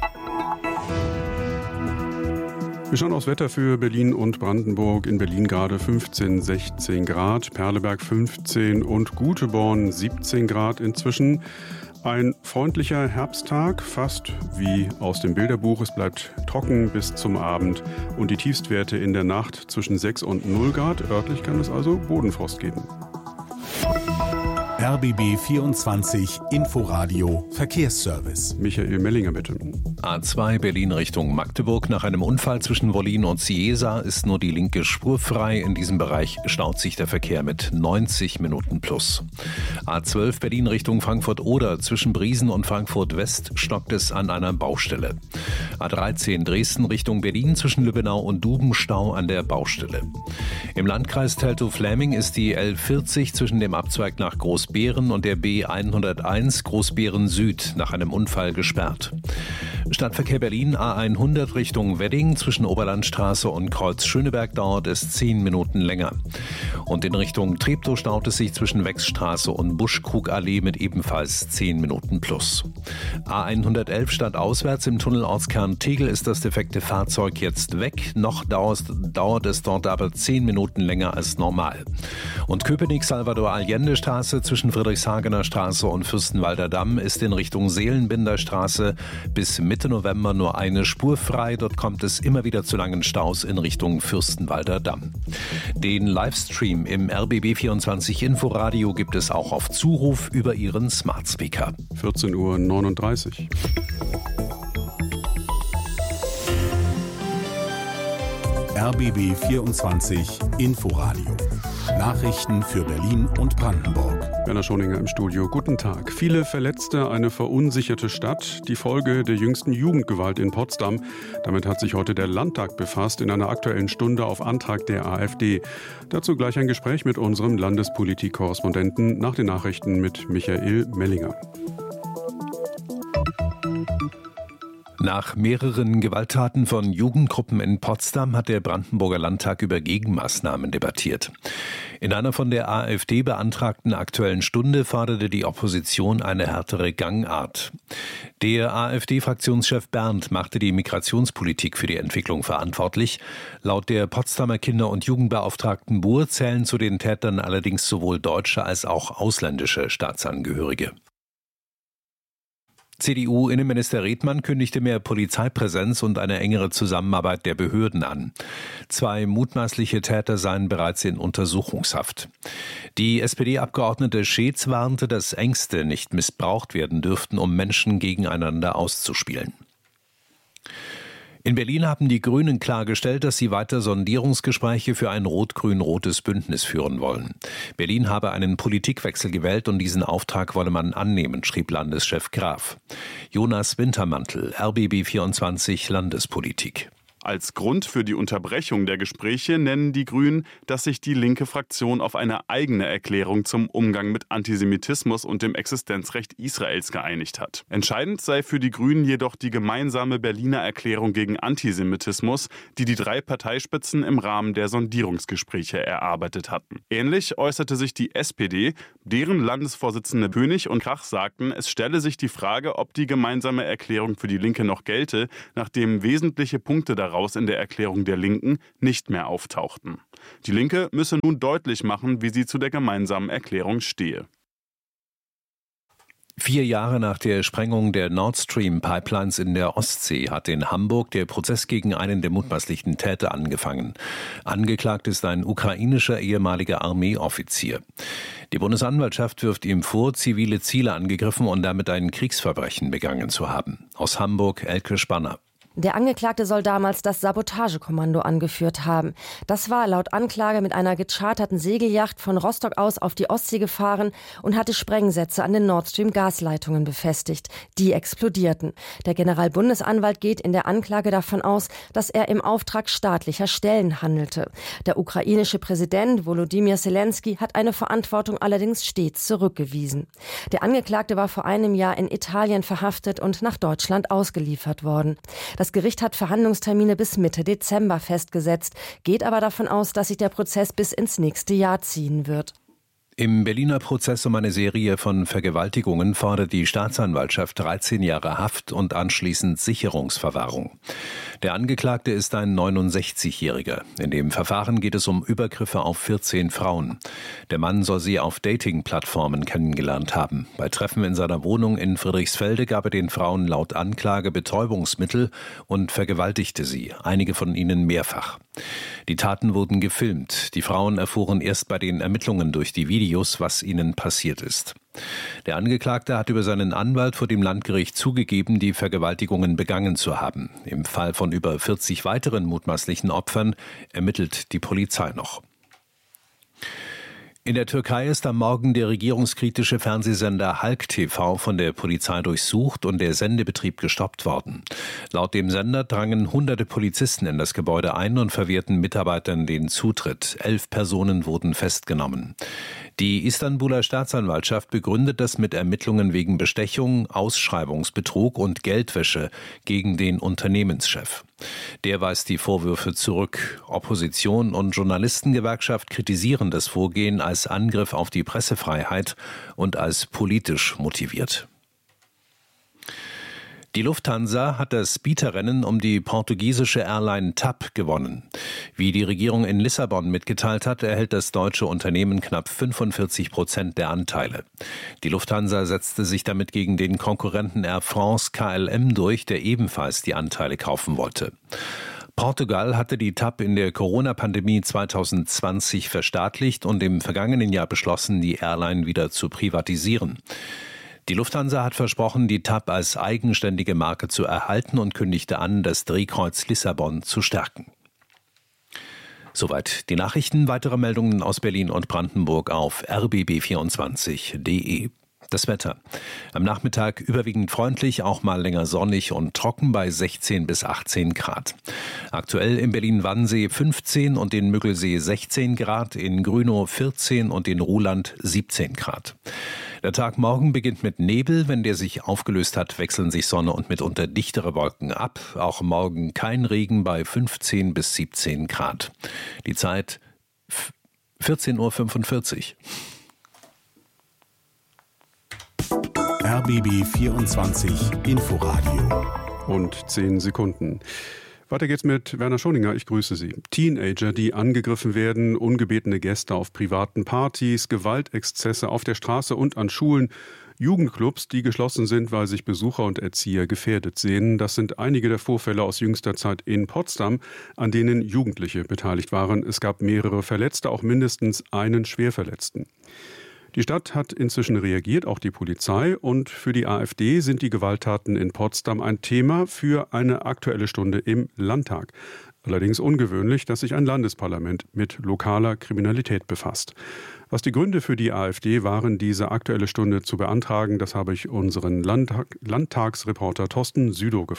Wir schauen aufs Wetter für Berlin und Brandenburg. In Berlin gerade 15, 16 Grad, Perleberg 15 und Guteborn 17 Grad inzwischen. Ein freundlicher Herbsttag, fast wie aus dem Bilderbuch. Es bleibt trocken bis zum Abend und die Tiefstwerte in der Nacht zwischen 6 und 0 Grad. Örtlich kann es also Bodenfrost geben. RBB 24 Inforadio Verkehrsservice. Michael Mellinger, bitte. A2 Berlin Richtung Magdeburg. Nach einem Unfall zwischen Wollin und Ciesa ist nur die linke Spur frei. In diesem Bereich staut sich der Verkehr mit 90 Minuten plus. A12 Berlin Richtung Frankfurt-Oder. Zwischen Briesen und Frankfurt-West stockt es an einer Baustelle. A13 Dresden Richtung Berlin. Zwischen Lübbenau und Duben Stau an der Baustelle. Im Landkreis Teltow-Fläming ist die L40 zwischen dem Abzweig nach Großbeeren und der B101 Großbeeren Süd nach einem Unfall gesperrt. Stadtverkehr Berlin A100 Richtung Wedding. Zwischen Oberlandstraße und Kreuz Schöneberg dauert es 10 Minuten länger. Und in Richtung Treptow staut es sich zwischen Wechsstraße und Buschkrugallee mit ebenfalls 10 Minuten plus. A111 stadtauswärts im Tunnelortskern Tegel ist das defekte Fahrzeug jetzt weg. Noch dauert es dort aber 10 Minuten länger als normal. Und Köpenick-Salvador-Allende-Straße zwischen Friedrichshagener Straße und Fürstenwalder Damm ist in Richtung Seelenbinder Straße bis Mitte November nur eine Spur frei. Dort kommt es immer wieder zu langen Staus in Richtung Fürstenwalder Damm. Den Livestream im RBB24 Inforadio gibt es auch auf Zuruf über Ihren Smart Speaker. 14:39 Uhr. RBB 24 Inforadio. Nachrichten für Berlin und Brandenburg. Werner Schoninger im Studio. Guten Tag. Viele Verletzte, eine verunsicherte Stadt. Die Folge der jüngsten Jugendgewalt in Potsdam. Damit hat sich heute der Landtag befasst in einer Aktuellen Stunde auf Antrag der AfD. Dazu gleich ein Gespräch mit unserem Landespolitik-Korrespondenten nach den Nachrichten mit Michael Mellinger. Nach mehreren Gewalttaten von Jugendgruppen in Potsdam hat der Brandenburger Landtag über Gegenmaßnahmen debattiert. In einer von der AfD beantragten Aktuellen Stunde forderte die Opposition eine härtere Gangart. Der AfD-Fraktionschef Berndt machte die Migrationspolitik für die Entwicklung verantwortlich. Laut der Potsdamer Kinder- und Jugendbeauftragten Buhr zählen zu den Tätern allerdings sowohl deutsche als auch ausländische Staatsangehörige. CDU-Innenminister Redmann kündigte mehr Polizeipräsenz und eine engere Zusammenarbeit der Behörden an. 2 mutmaßliche Täter seien bereits in Untersuchungshaft. Die SPD-Abgeordnete Scheetz warnte, dass Ängste nicht missbraucht werden dürften, um Menschen gegeneinander auszuspielen. In Berlin haben die Grünen klargestellt, dass sie weiter Sondierungsgespräche für ein rot-grün-rotes Bündnis führen wollen. Berlin habe einen Politikwechsel gewählt und diesen Auftrag wolle man annehmen, schrieb Landeschef Graf. Jonas Wintermantel, RBB 24 Landespolitik. Als Grund für die Unterbrechung der Gespräche nennen die Grünen, dass sich die linke Fraktion auf eine eigene Erklärung zum Umgang mit Antisemitismus und dem Existenzrecht Israels geeinigt hat. Entscheidend sei für die Grünen jedoch die gemeinsame Berliner Erklärung gegen Antisemitismus, die die 3 Parteispitzen im Rahmen der Sondierungsgespräche erarbeitet hatten. Ähnlich äußerte sich die SPD, deren Landesvorsitzende Bönig und Krach sagten, es stelle sich die Frage, ob die gemeinsame Erklärung für die Linke noch gelte, nachdem wesentliche Punkte daraus in der Erklärung der Linken nicht mehr auftauchten. Die Linke müsse nun deutlich machen, wie sie zu der gemeinsamen Erklärung stehe. 4 Jahre nach der Sprengung der Nord Stream Pipelines in der Ostsee hat in Hamburg der Prozess gegen einen der mutmaßlichen Täter angefangen. Angeklagt ist ein ukrainischer ehemaliger Armeeoffizier. Die Bundesanwaltschaft wirft ihm vor, zivile Ziele angegriffen und damit ein Kriegsverbrechen begangen zu haben. Aus Hamburg Elke Spanner. Der Angeklagte soll damals das Sabotagekommando angeführt haben. Das war laut Anklage mit einer gecharterten Segelyacht von Rostock aus auf die Ostsee gefahren und hatte Sprengsätze an den Nord Stream Gasleitungen befestigt. Die explodierten. Der Generalbundesanwalt geht in der Anklage davon aus, dass er im Auftrag staatlicher Stellen handelte. Der ukrainische Präsident Volodymyr Zelensky hat eine Verantwortung allerdings stets zurückgewiesen. Der Angeklagte war vor einem Jahr in Italien verhaftet und nach Deutschland ausgeliefert worden. Das Gericht hat Verhandlungstermine bis Mitte Dezember festgesetzt, geht aber davon aus, dass sich der Prozess bis ins nächste Jahr ziehen wird. Im Berliner Prozess um eine Serie von Vergewaltigungen fordert die Staatsanwaltschaft 13 Jahre Haft und anschließend Sicherungsverwahrung. Der Angeklagte ist ein 69-Jähriger. In dem Verfahren geht es um Übergriffe auf 14 Frauen. Der Mann soll sie auf Dating-Plattformen kennengelernt haben. Bei Treffen in seiner Wohnung in Friedrichsfelde gab er den Frauen laut Anklage Betäubungsmittel und vergewaltigte sie, einige von ihnen mehrfach. Die Taten wurden gefilmt. Die Frauen erfuhren erst bei den Ermittlungen durch die Videos, was ihnen passiert ist. Der Angeklagte hat über seinen Anwalt vor dem Landgericht zugegeben, die Vergewaltigungen begangen zu haben. Im Fall von über 40 weiteren mutmaßlichen Opfern ermittelt die Polizei noch. In der Türkei ist am Morgen der regierungskritische Fernsehsender Halk TV von der Polizei durchsucht und der Sendebetrieb gestoppt worden. Laut dem Sender drangen hunderte Polizisten in das Gebäude ein und verwehrten Mitarbeitern den Zutritt. 11 Personen wurden festgenommen. Die Istanbuler Staatsanwaltschaft begründet das mit Ermittlungen wegen Bestechung, Ausschreibungsbetrug und Geldwäsche gegen den Unternehmenschef. Der weist die Vorwürfe zurück. Opposition und Journalistengewerkschaft kritisieren das Vorgehen als Angriff auf die Pressefreiheit und als politisch motiviert. Die Lufthansa hat das Bieterrennen um die portugiesische Airline TAP gewonnen. Wie die Regierung in Lissabon mitgeteilt hat, erhält das deutsche Unternehmen knapp 45% der Anteile. Die Lufthansa setzte sich damit gegen den Konkurrenten Air France KLM durch, der ebenfalls die Anteile kaufen wollte. Portugal hatte die TAP in der Corona-Pandemie 2020 verstaatlicht und im vergangenen Jahr beschlossen, die Airline wieder zu privatisieren. Die Lufthansa hat versprochen, die TAP als eigenständige Marke zu erhalten und kündigte an, das Drehkreuz Lissabon zu stärken. Soweit die Nachrichten. Weitere Meldungen aus Berlin und Brandenburg auf rbb24.de. Das Wetter. Am Nachmittag überwiegend freundlich, auch mal länger sonnig und trocken bei 16 bis 18 Grad. Aktuell in Berlin-Wannsee 15 und in Müggelsee 16 Grad, in Grünow 14 und in Ruhland 17 Grad. Der Tag morgen beginnt mit Nebel. Wenn der sich aufgelöst hat, wechseln sich Sonne und mitunter dichtere Wolken ab. Auch morgen kein Regen bei 15 bis 17 Grad. Die Zeit 14:45 Uhr. RBB 24 Inforadio. Und 10 Sekunden. Weiter geht's mit Werner Schoninger. Ich grüße Sie. Teenager, die angegriffen werden, ungebetene Gäste auf privaten Partys, Gewaltexzesse auf der Straße und an Schulen, Jugendclubs, die geschlossen sind, weil sich Besucher und Erzieher gefährdet sehen. Das sind einige der Vorfälle aus jüngster Zeit in Potsdam, an denen Jugendliche beteiligt waren. Es gab mehrere Verletzte, auch mindestens einen Schwerverletzten. Die Stadt hat inzwischen reagiert, auch die Polizei. Und für die AfD sind die Gewalttaten in Potsdam ein Thema für eine Aktuelle Stunde im Landtag. Allerdings ungewöhnlich, dass sich ein Landesparlament mit lokaler Kriminalität befasst. Was die Gründe für die AfD waren, diese Aktuelle Stunde zu beantragen, das habe ich unseren Landtagsreporter Thorsten Südow gefragt.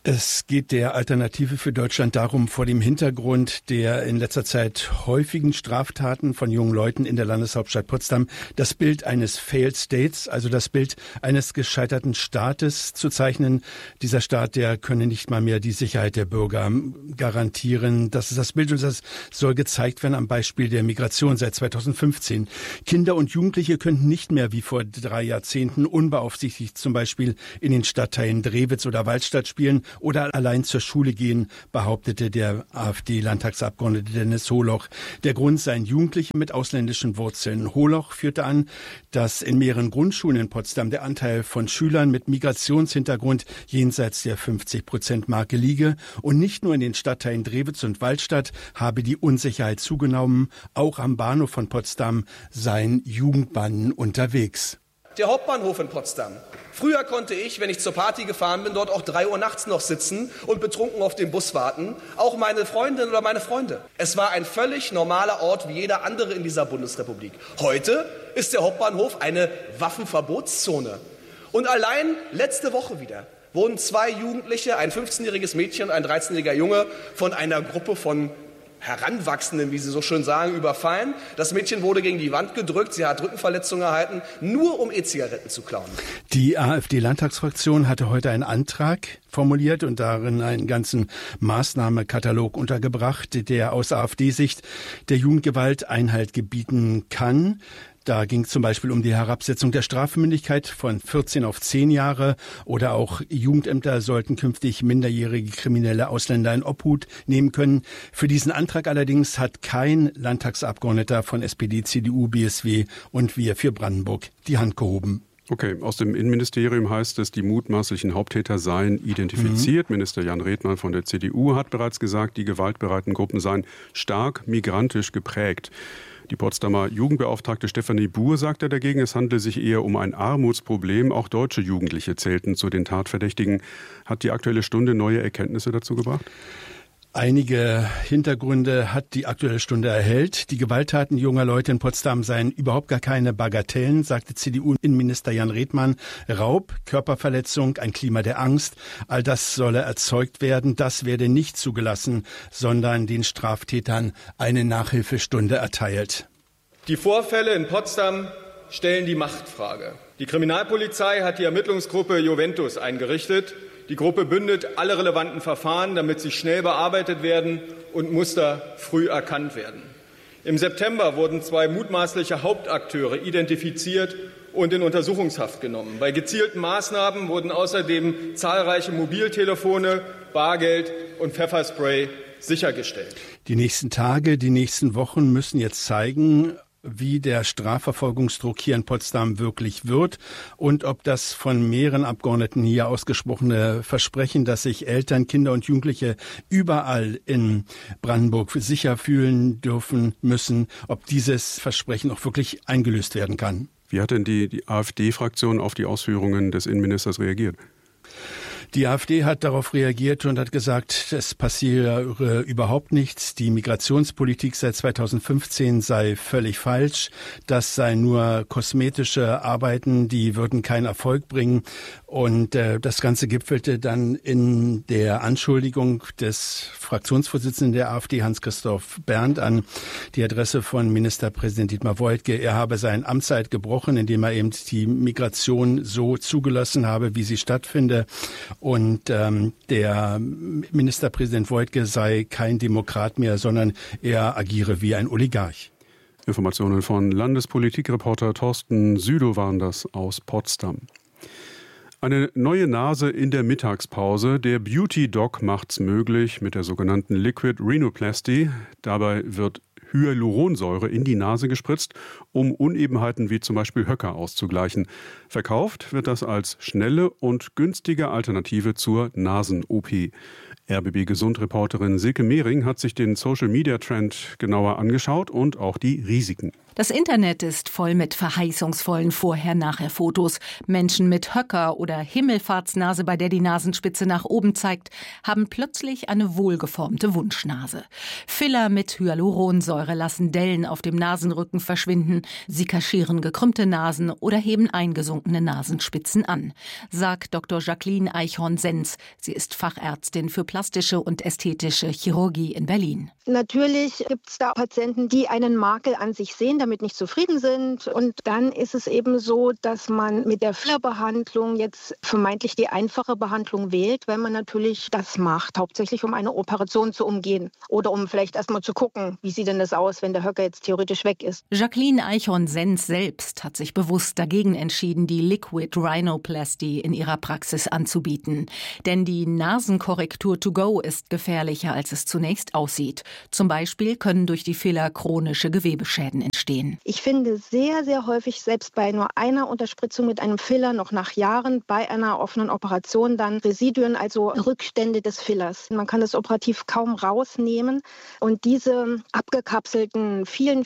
Es geht der Alternative für Deutschland darum, vor dem Hintergrund der in letzter Zeit häufigen Straftaten von jungen Leuten in der Landeshauptstadt Potsdam das Bild eines Failed States, also das Bild eines gescheiterten Staates zu zeichnen. Dieser Staat, der könne nicht mal mehr die Sicherheit der Bürger garantieren. Das ist das Bild und das soll gezeigt werden am Beispiel der Migration seit 2015. Kinder und Jugendliche könnten nicht mehr wie vor 3 Jahrzehnten unbeaufsichtigt zum Beispiel in den Stadtteilen Drewitz oder Waldstadt spielen oder allein zur Schule gehen, behauptete der AfD-Landtagsabgeordnete Dennis Holoch. Der Grund seien Jugendliche mit ausländischen Wurzeln. Holoch führte an, dass in mehreren Grundschulen in Potsdam der Anteil von Schülern mit Migrationshintergrund jenseits der 50%-Marke liege. Und nicht nur in den Stadtteilen Drewitz und Waldstadt habe die Unsicherheit zugenommen. Auch am Bahnhof von Potsdam seien Jugendbanden unterwegs. Der Hauptbahnhof in Potsdam. Früher konnte ich, wenn ich zur Party gefahren bin, dort auch 3 Uhr nachts noch sitzen und betrunken auf den Bus warten. Auch meine Freundin oder meine Freunde. Es war ein völlig normaler Ort wie jeder andere in dieser Bundesrepublik. Heute ist der Hauptbahnhof eine Waffenverbotszone. Und allein letzte Woche wieder wurden 2 Jugendliche, ein 15-jähriges Mädchen und ein 13-jähriger Junge, von einer Gruppe von Heranwachsenden, wie Sie so schön sagen, überfallen. Das Mädchen wurde gegen die Wand gedrückt, sie hat Rückenverletzungen erhalten, nur um E-Zigaretten zu klauen. Die AfD-Landtagsfraktion hatte heute einen Antrag formuliert und darin einen ganzen Maßnahmekatalog untergebracht, der aus AfD-Sicht der Jugendgewalt Einhalt gebieten kann. Da ging es zum Beispiel um die Herabsetzung der Strafmündigkeit von 14 auf 10 Jahre oder auch Jugendämter sollten künftig minderjährige kriminelle Ausländer in Obhut nehmen können. Für diesen Antrag allerdings hat kein Landtagsabgeordneter von SPD, CDU, BSW und Wir für Brandenburg die Hand gehoben. Okay, aus dem Innenministerium heißt es, die mutmaßlichen Haupttäter seien identifiziert. Minister Jan Redmann von der CDU hat bereits gesagt, die gewaltbereiten Gruppen seien stark migrantisch geprägt. Die Potsdamer Jugendbeauftragte Stefanie Buhr sagte dagegen, es handle sich eher um ein Armutsproblem. Auch deutsche Jugendliche zählten zu den Tatverdächtigen. Hat die Aktuelle Stunde neue Erkenntnisse dazu gebracht? Einige Hintergründe hat die Aktuelle Stunde erhellt. Die Gewalttaten junger Leute in Potsdam seien überhaupt gar keine Bagatellen, sagte CDU-Innenminister Jan Redmann. Raub, Körperverletzung, ein Klima der Angst, all das solle erzeugt werden. Das werde nicht zugelassen, sondern den Straftätern eine Nachhilfestunde erteilt. Die Vorfälle in Potsdam stellen die Machtfrage. Die Kriminalpolizei hat die Ermittlungsgruppe Juventus eingerichtet. Die Gruppe bündelt alle relevanten Verfahren, damit sie schnell bearbeitet werden und Muster früh erkannt werden. Im September wurden 2 mutmaßliche Hauptakteure identifiziert und in Untersuchungshaft genommen. Bei gezielten Maßnahmen wurden außerdem zahlreiche Mobiltelefone, Bargeld und Pfefferspray sichergestellt. Die nächsten Tage, die nächsten Wochen müssen jetzt zeigen, wie der Strafverfolgungsdruck hier in Potsdam wirklich wird und ob das von mehreren Abgeordneten hier ausgesprochene Versprechen, dass sich Eltern, Kinder und Jugendliche überall in Brandenburg sicher fühlen dürfen müssen, ob dieses Versprechen auch wirklich eingelöst werden kann. Wie hat denn die AfD-Fraktion auf die Ausführungen des Innenministers reagiert? Die AfD hat darauf reagiert und hat gesagt, es passiere überhaupt nichts. Die Migrationspolitik seit 2015 sei völlig falsch. Das seien nur kosmetische Arbeiten, die würden keinen Erfolg bringen. Und das Ganze gipfelte dann in der Anschuldigung des Fraktionsvorsitzenden der AfD, Hans-Christoph Berndt, an die Adresse von Ministerpräsident Dietmar Woidke. Er habe seine Amtszeit gebrochen, indem er eben die Migration so zugelassen habe, wie sie stattfinde. Und der Ministerpräsident Woidke sei kein Demokrat mehr, sondern er agiere wie ein Oligarch. Informationen von Landespolitikreporter Thorsten Südow waren das aus Potsdam. Eine neue Nase in der Mittagspause. Der Beauty Doc macht's möglich mit der sogenannten Liquid Rhinoplasty. Dabei wird Hyaluronsäure in die Nase gespritzt, um Unebenheiten wie zum Beispiel Höcker auszugleichen. Verkauft wird das als schnelle und günstige Alternative zur Nasen-OP. RBB-Gesund-Reporterin Silke Mehring hat sich den Social-Media-Trend genauer angeschaut und auch die Risiken. Das Internet ist voll mit verheißungsvollen Vorher-Nachher-Fotos. Menschen mit Höcker oder Himmelfahrtsnase, bei der die Nasenspitze nach oben zeigt, haben plötzlich eine wohlgeformte Wunschnase. Filler mit Hyaluronsäure lassen Dellen auf dem Nasenrücken verschwinden. Sie kaschieren gekrümmte Nasen oder heben eingesunkene Nasenspitzen an, sagt Dr. Jacqueline Eichhorn-Senz. Sie ist Fachärztin für plastische und ästhetische Chirurgie in Berlin. Natürlich gibt es da Patienten, die einen Makel an sich sehen, damit nicht zufrieden sind. Und dann ist es eben so, dass man mit der Fillerbehandlung jetzt vermeintlich die einfache Behandlung wählt, weil man natürlich das macht, hauptsächlich um eine Operation zu umgehen oder um vielleicht erst mal zu gucken, wie sieht denn das aus, wenn der Höcker jetzt theoretisch weg ist. Jacqueline Eichhorn-Senz selbst hat sich bewusst dagegen entschieden, die Liquid Rhinoplasty in ihrer Praxis anzubieten. Denn die Nasenkorrektur to go ist gefährlicher, als es zunächst aussieht. Zum Beispiel können durch die Filler chronische Gewebeschäden entstehen. Ich finde sehr, sehr häufig, selbst bei nur einer Unterspritzung mit einem Filler, noch nach Jahren bei einer offenen Operation dann Residuen, also Rückstände des Fillers. Man kann das operativ kaum rausnehmen. Und diese abgekapselten, vielen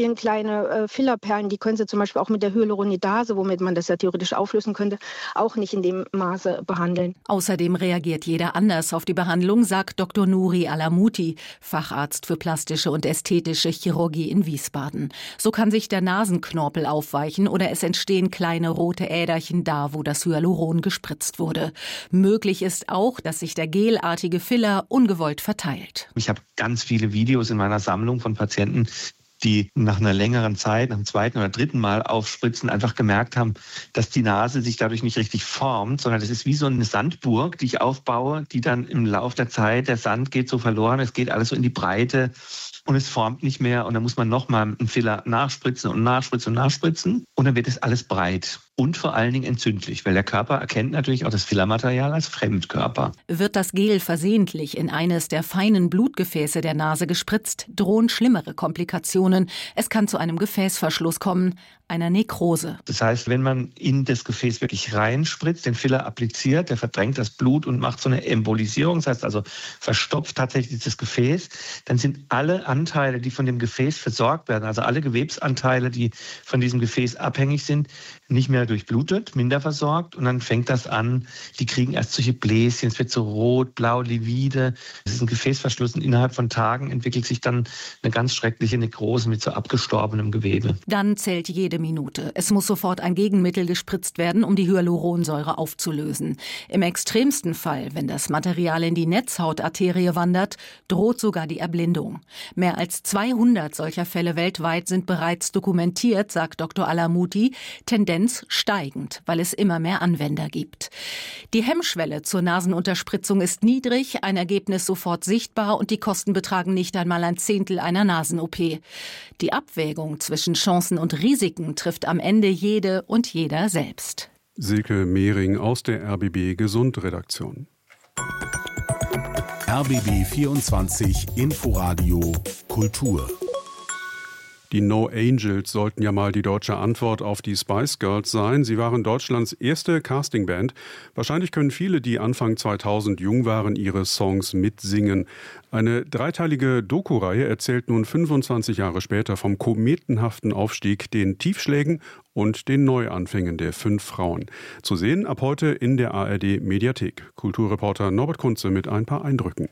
kleine Fillerperlen, die können Sie zum Beispiel auch mit der Hyaluronidase, womit man das ja theoretisch auflösen könnte, auch nicht in dem Maße behandeln. Außerdem reagiert jeder anders auf die Behandlung, sagt Dr. Nouri Alamuti, Facharzt für plastische und ästhetische Chirurgie in Wiesbaden. So kann sich der Nasenknorpel aufweichen oder es entstehen kleine rote Äderchen da, wo das Hyaluron gespritzt wurde. Möglich ist auch, dass sich der gelartige Filler ungewollt verteilt. Ich habe ganz viele Videos in meiner Sammlung von Patienten, die nach einer längeren Zeit, nach dem zweiten oder dritten Mal aufspritzen, einfach gemerkt haben, dass die Nase sich dadurch nicht richtig formt, sondern das ist wie so eine Sandburg, die ich aufbaue, die dann im Laufe der Zeit, der Sand geht so verloren, es geht alles so in die Breite und es formt nicht mehr und dann muss man nochmal einen Filler nachspritzen und nachspritzen und dann wird es alles breit. Und vor allen Dingen entzündlich, weil der Körper erkennt natürlich auch das Fillermaterial als Fremdkörper. Wird das Gel versehentlich in eines der feinen Blutgefäße der Nase gespritzt, drohen schlimmere Komplikationen. Es kann zu einem Gefäßverschluss kommen, einer Nekrose. Das heißt, wenn man in das Gefäß wirklich reinspritzt, den Filler appliziert, der verdrängt das Blut und macht so eine Embolisierung, das heißt also verstopft tatsächlich das Gefäß, dann sind alle Anteile, die von dem Gefäß versorgt werden, also alle Gewebsanteile, die von diesem Gefäß abhängig sind, nicht mehr durchblutet, minder versorgt und dann fängt das an, die kriegen erst solche Bläschen, es wird so rot, blau, livide, es ist ein Gefäßverschluss und innerhalb von Tagen entwickelt sich dann eine ganz schreckliche Nekrose mit so abgestorbenem Gewebe. Dann zählt jede Minute. Es muss sofort ein Gegenmittel gespritzt werden, um die Hyaluronsäure aufzulösen. Im extremsten Fall, wenn das Material in die Netzhautarterie wandert, droht sogar die Erblindung. Mehr als 200 solcher Fälle weltweit sind bereits dokumentiert, sagt Dr. Alamuti, Tendenz steigend, weil es immer mehr Anwender gibt. Die Hemmschwelle zur Nasenunterspritzung ist niedrig, ein Ergebnis sofort sichtbar und die Kosten betragen nicht einmal ein Zehntel einer Nasen-OP. Die Abwägung zwischen Chancen und Risiken trifft am Ende jede und jeder selbst. Silke Mehring aus der RBB Gesund-Redaktion. RBB 24 Inforadio Kultur. Die No Angels sollten ja mal die deutsche Antwort auf die Spice Girls sein. Sie waren Deutschlands erste Castingband. Wahrscheinlich können viele, die Anfang 2000 jung waren, ihre Songs mitsingen. Eine dreiteilige Doku-Reihe erzählt nun 25 Jahre später vom kometenhaften Aufstieg, den Tiefschlägen und den Neuanfängen der 5 Frauen. Zu sehen ab heute in der ARD-Mediathek. Kulturreporter Norbert Kunze mit ein paar Eindrücken.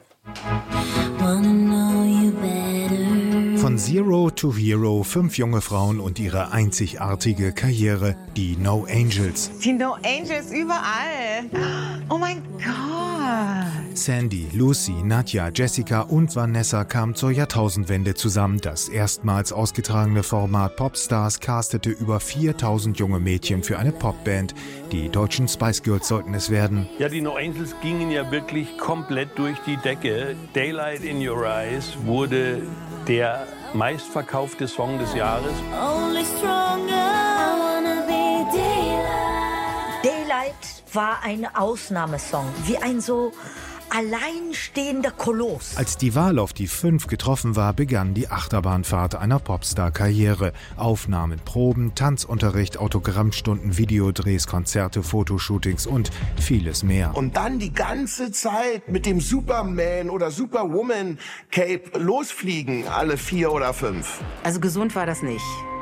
Von Zero to Hero, 5 junge Frauen und ihre einzigartige Karriere, die No Angels. Die No Angels überall. Oh mein Gott. Sandy, Lucy, Nadja, Jessica und Vanessa kamen zur Jahrtausendwende zusammen. Das erstmals ausgetragene Format Popstars castete über 4000 junge Mädchen für eine Popband. Die deutschen Spice Girls sollten es werden. Ja, die No Angels gingen ja wirklich komplett durch die Decke. Daylight in Your Eyes wurde der meistverkaufte Song des Jahres. Only stronger, I wanna be Daylight. Daylight war ein Ausnahmesong, wie ein so alleinstehender Koloss. Als die Wahl auf die 5 getroffen war, begann die Achterbahnfahrt einer Popstar-Karriere. Aufnahmen, Proben, Tanzunterricht, Autogrammstunden, Videodrehs, Konzerte, Fotoshootings und vieles mehr. Und dann die ganze Zeit mit dem Superman oder Superwoman Cape losfliegen, alle 4 oder 5. Also gesund war das nicht.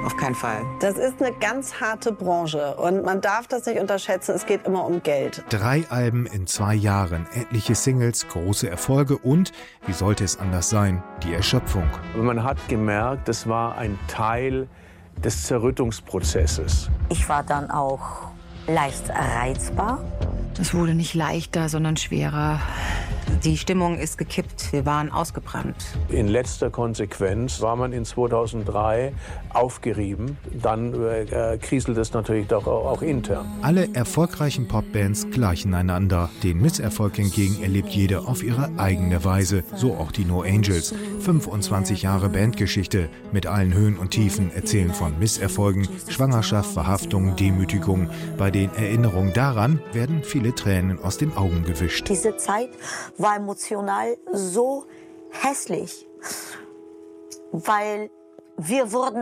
auf keinen Fall. Das ist eine ganz harte Branche und man darf das nicht unterschätzen, es geht immer um Geld. 3 Alben in 2 Jahren, etliche Singles, große Erfolge und, wie sollte es anders sein, die Erschöpfung. Man hat gemerkt, das war ein Teil des Zerrüttungsprozesses. Ich war dann auch leicht reizbar. Es wurde nicht leichter, sondern schwerer. Die Stimmung ist gekippt. Wir waren ausgebrannt. In letzter Konsequenz war man in 2003 aufgerieben. Dann kriselt es natürlich auch intern. Alle erfolgreichen Popbands gleichen einander. Den Misserfolg hingegen erlebt jede auf ihre eigene Weise. So auch die No Angels. 25 Jahre Bandgeschichte. Mit allen Höhen und Tiefen erzählen von Misserfolgen, Schwangerschaft, Verhaftung, Demütigung. Bei den Erinnerungen daran werden viele Tränen aus den Augen gewischt. Diese Zeit war emotional so hässlich, weil wir wurden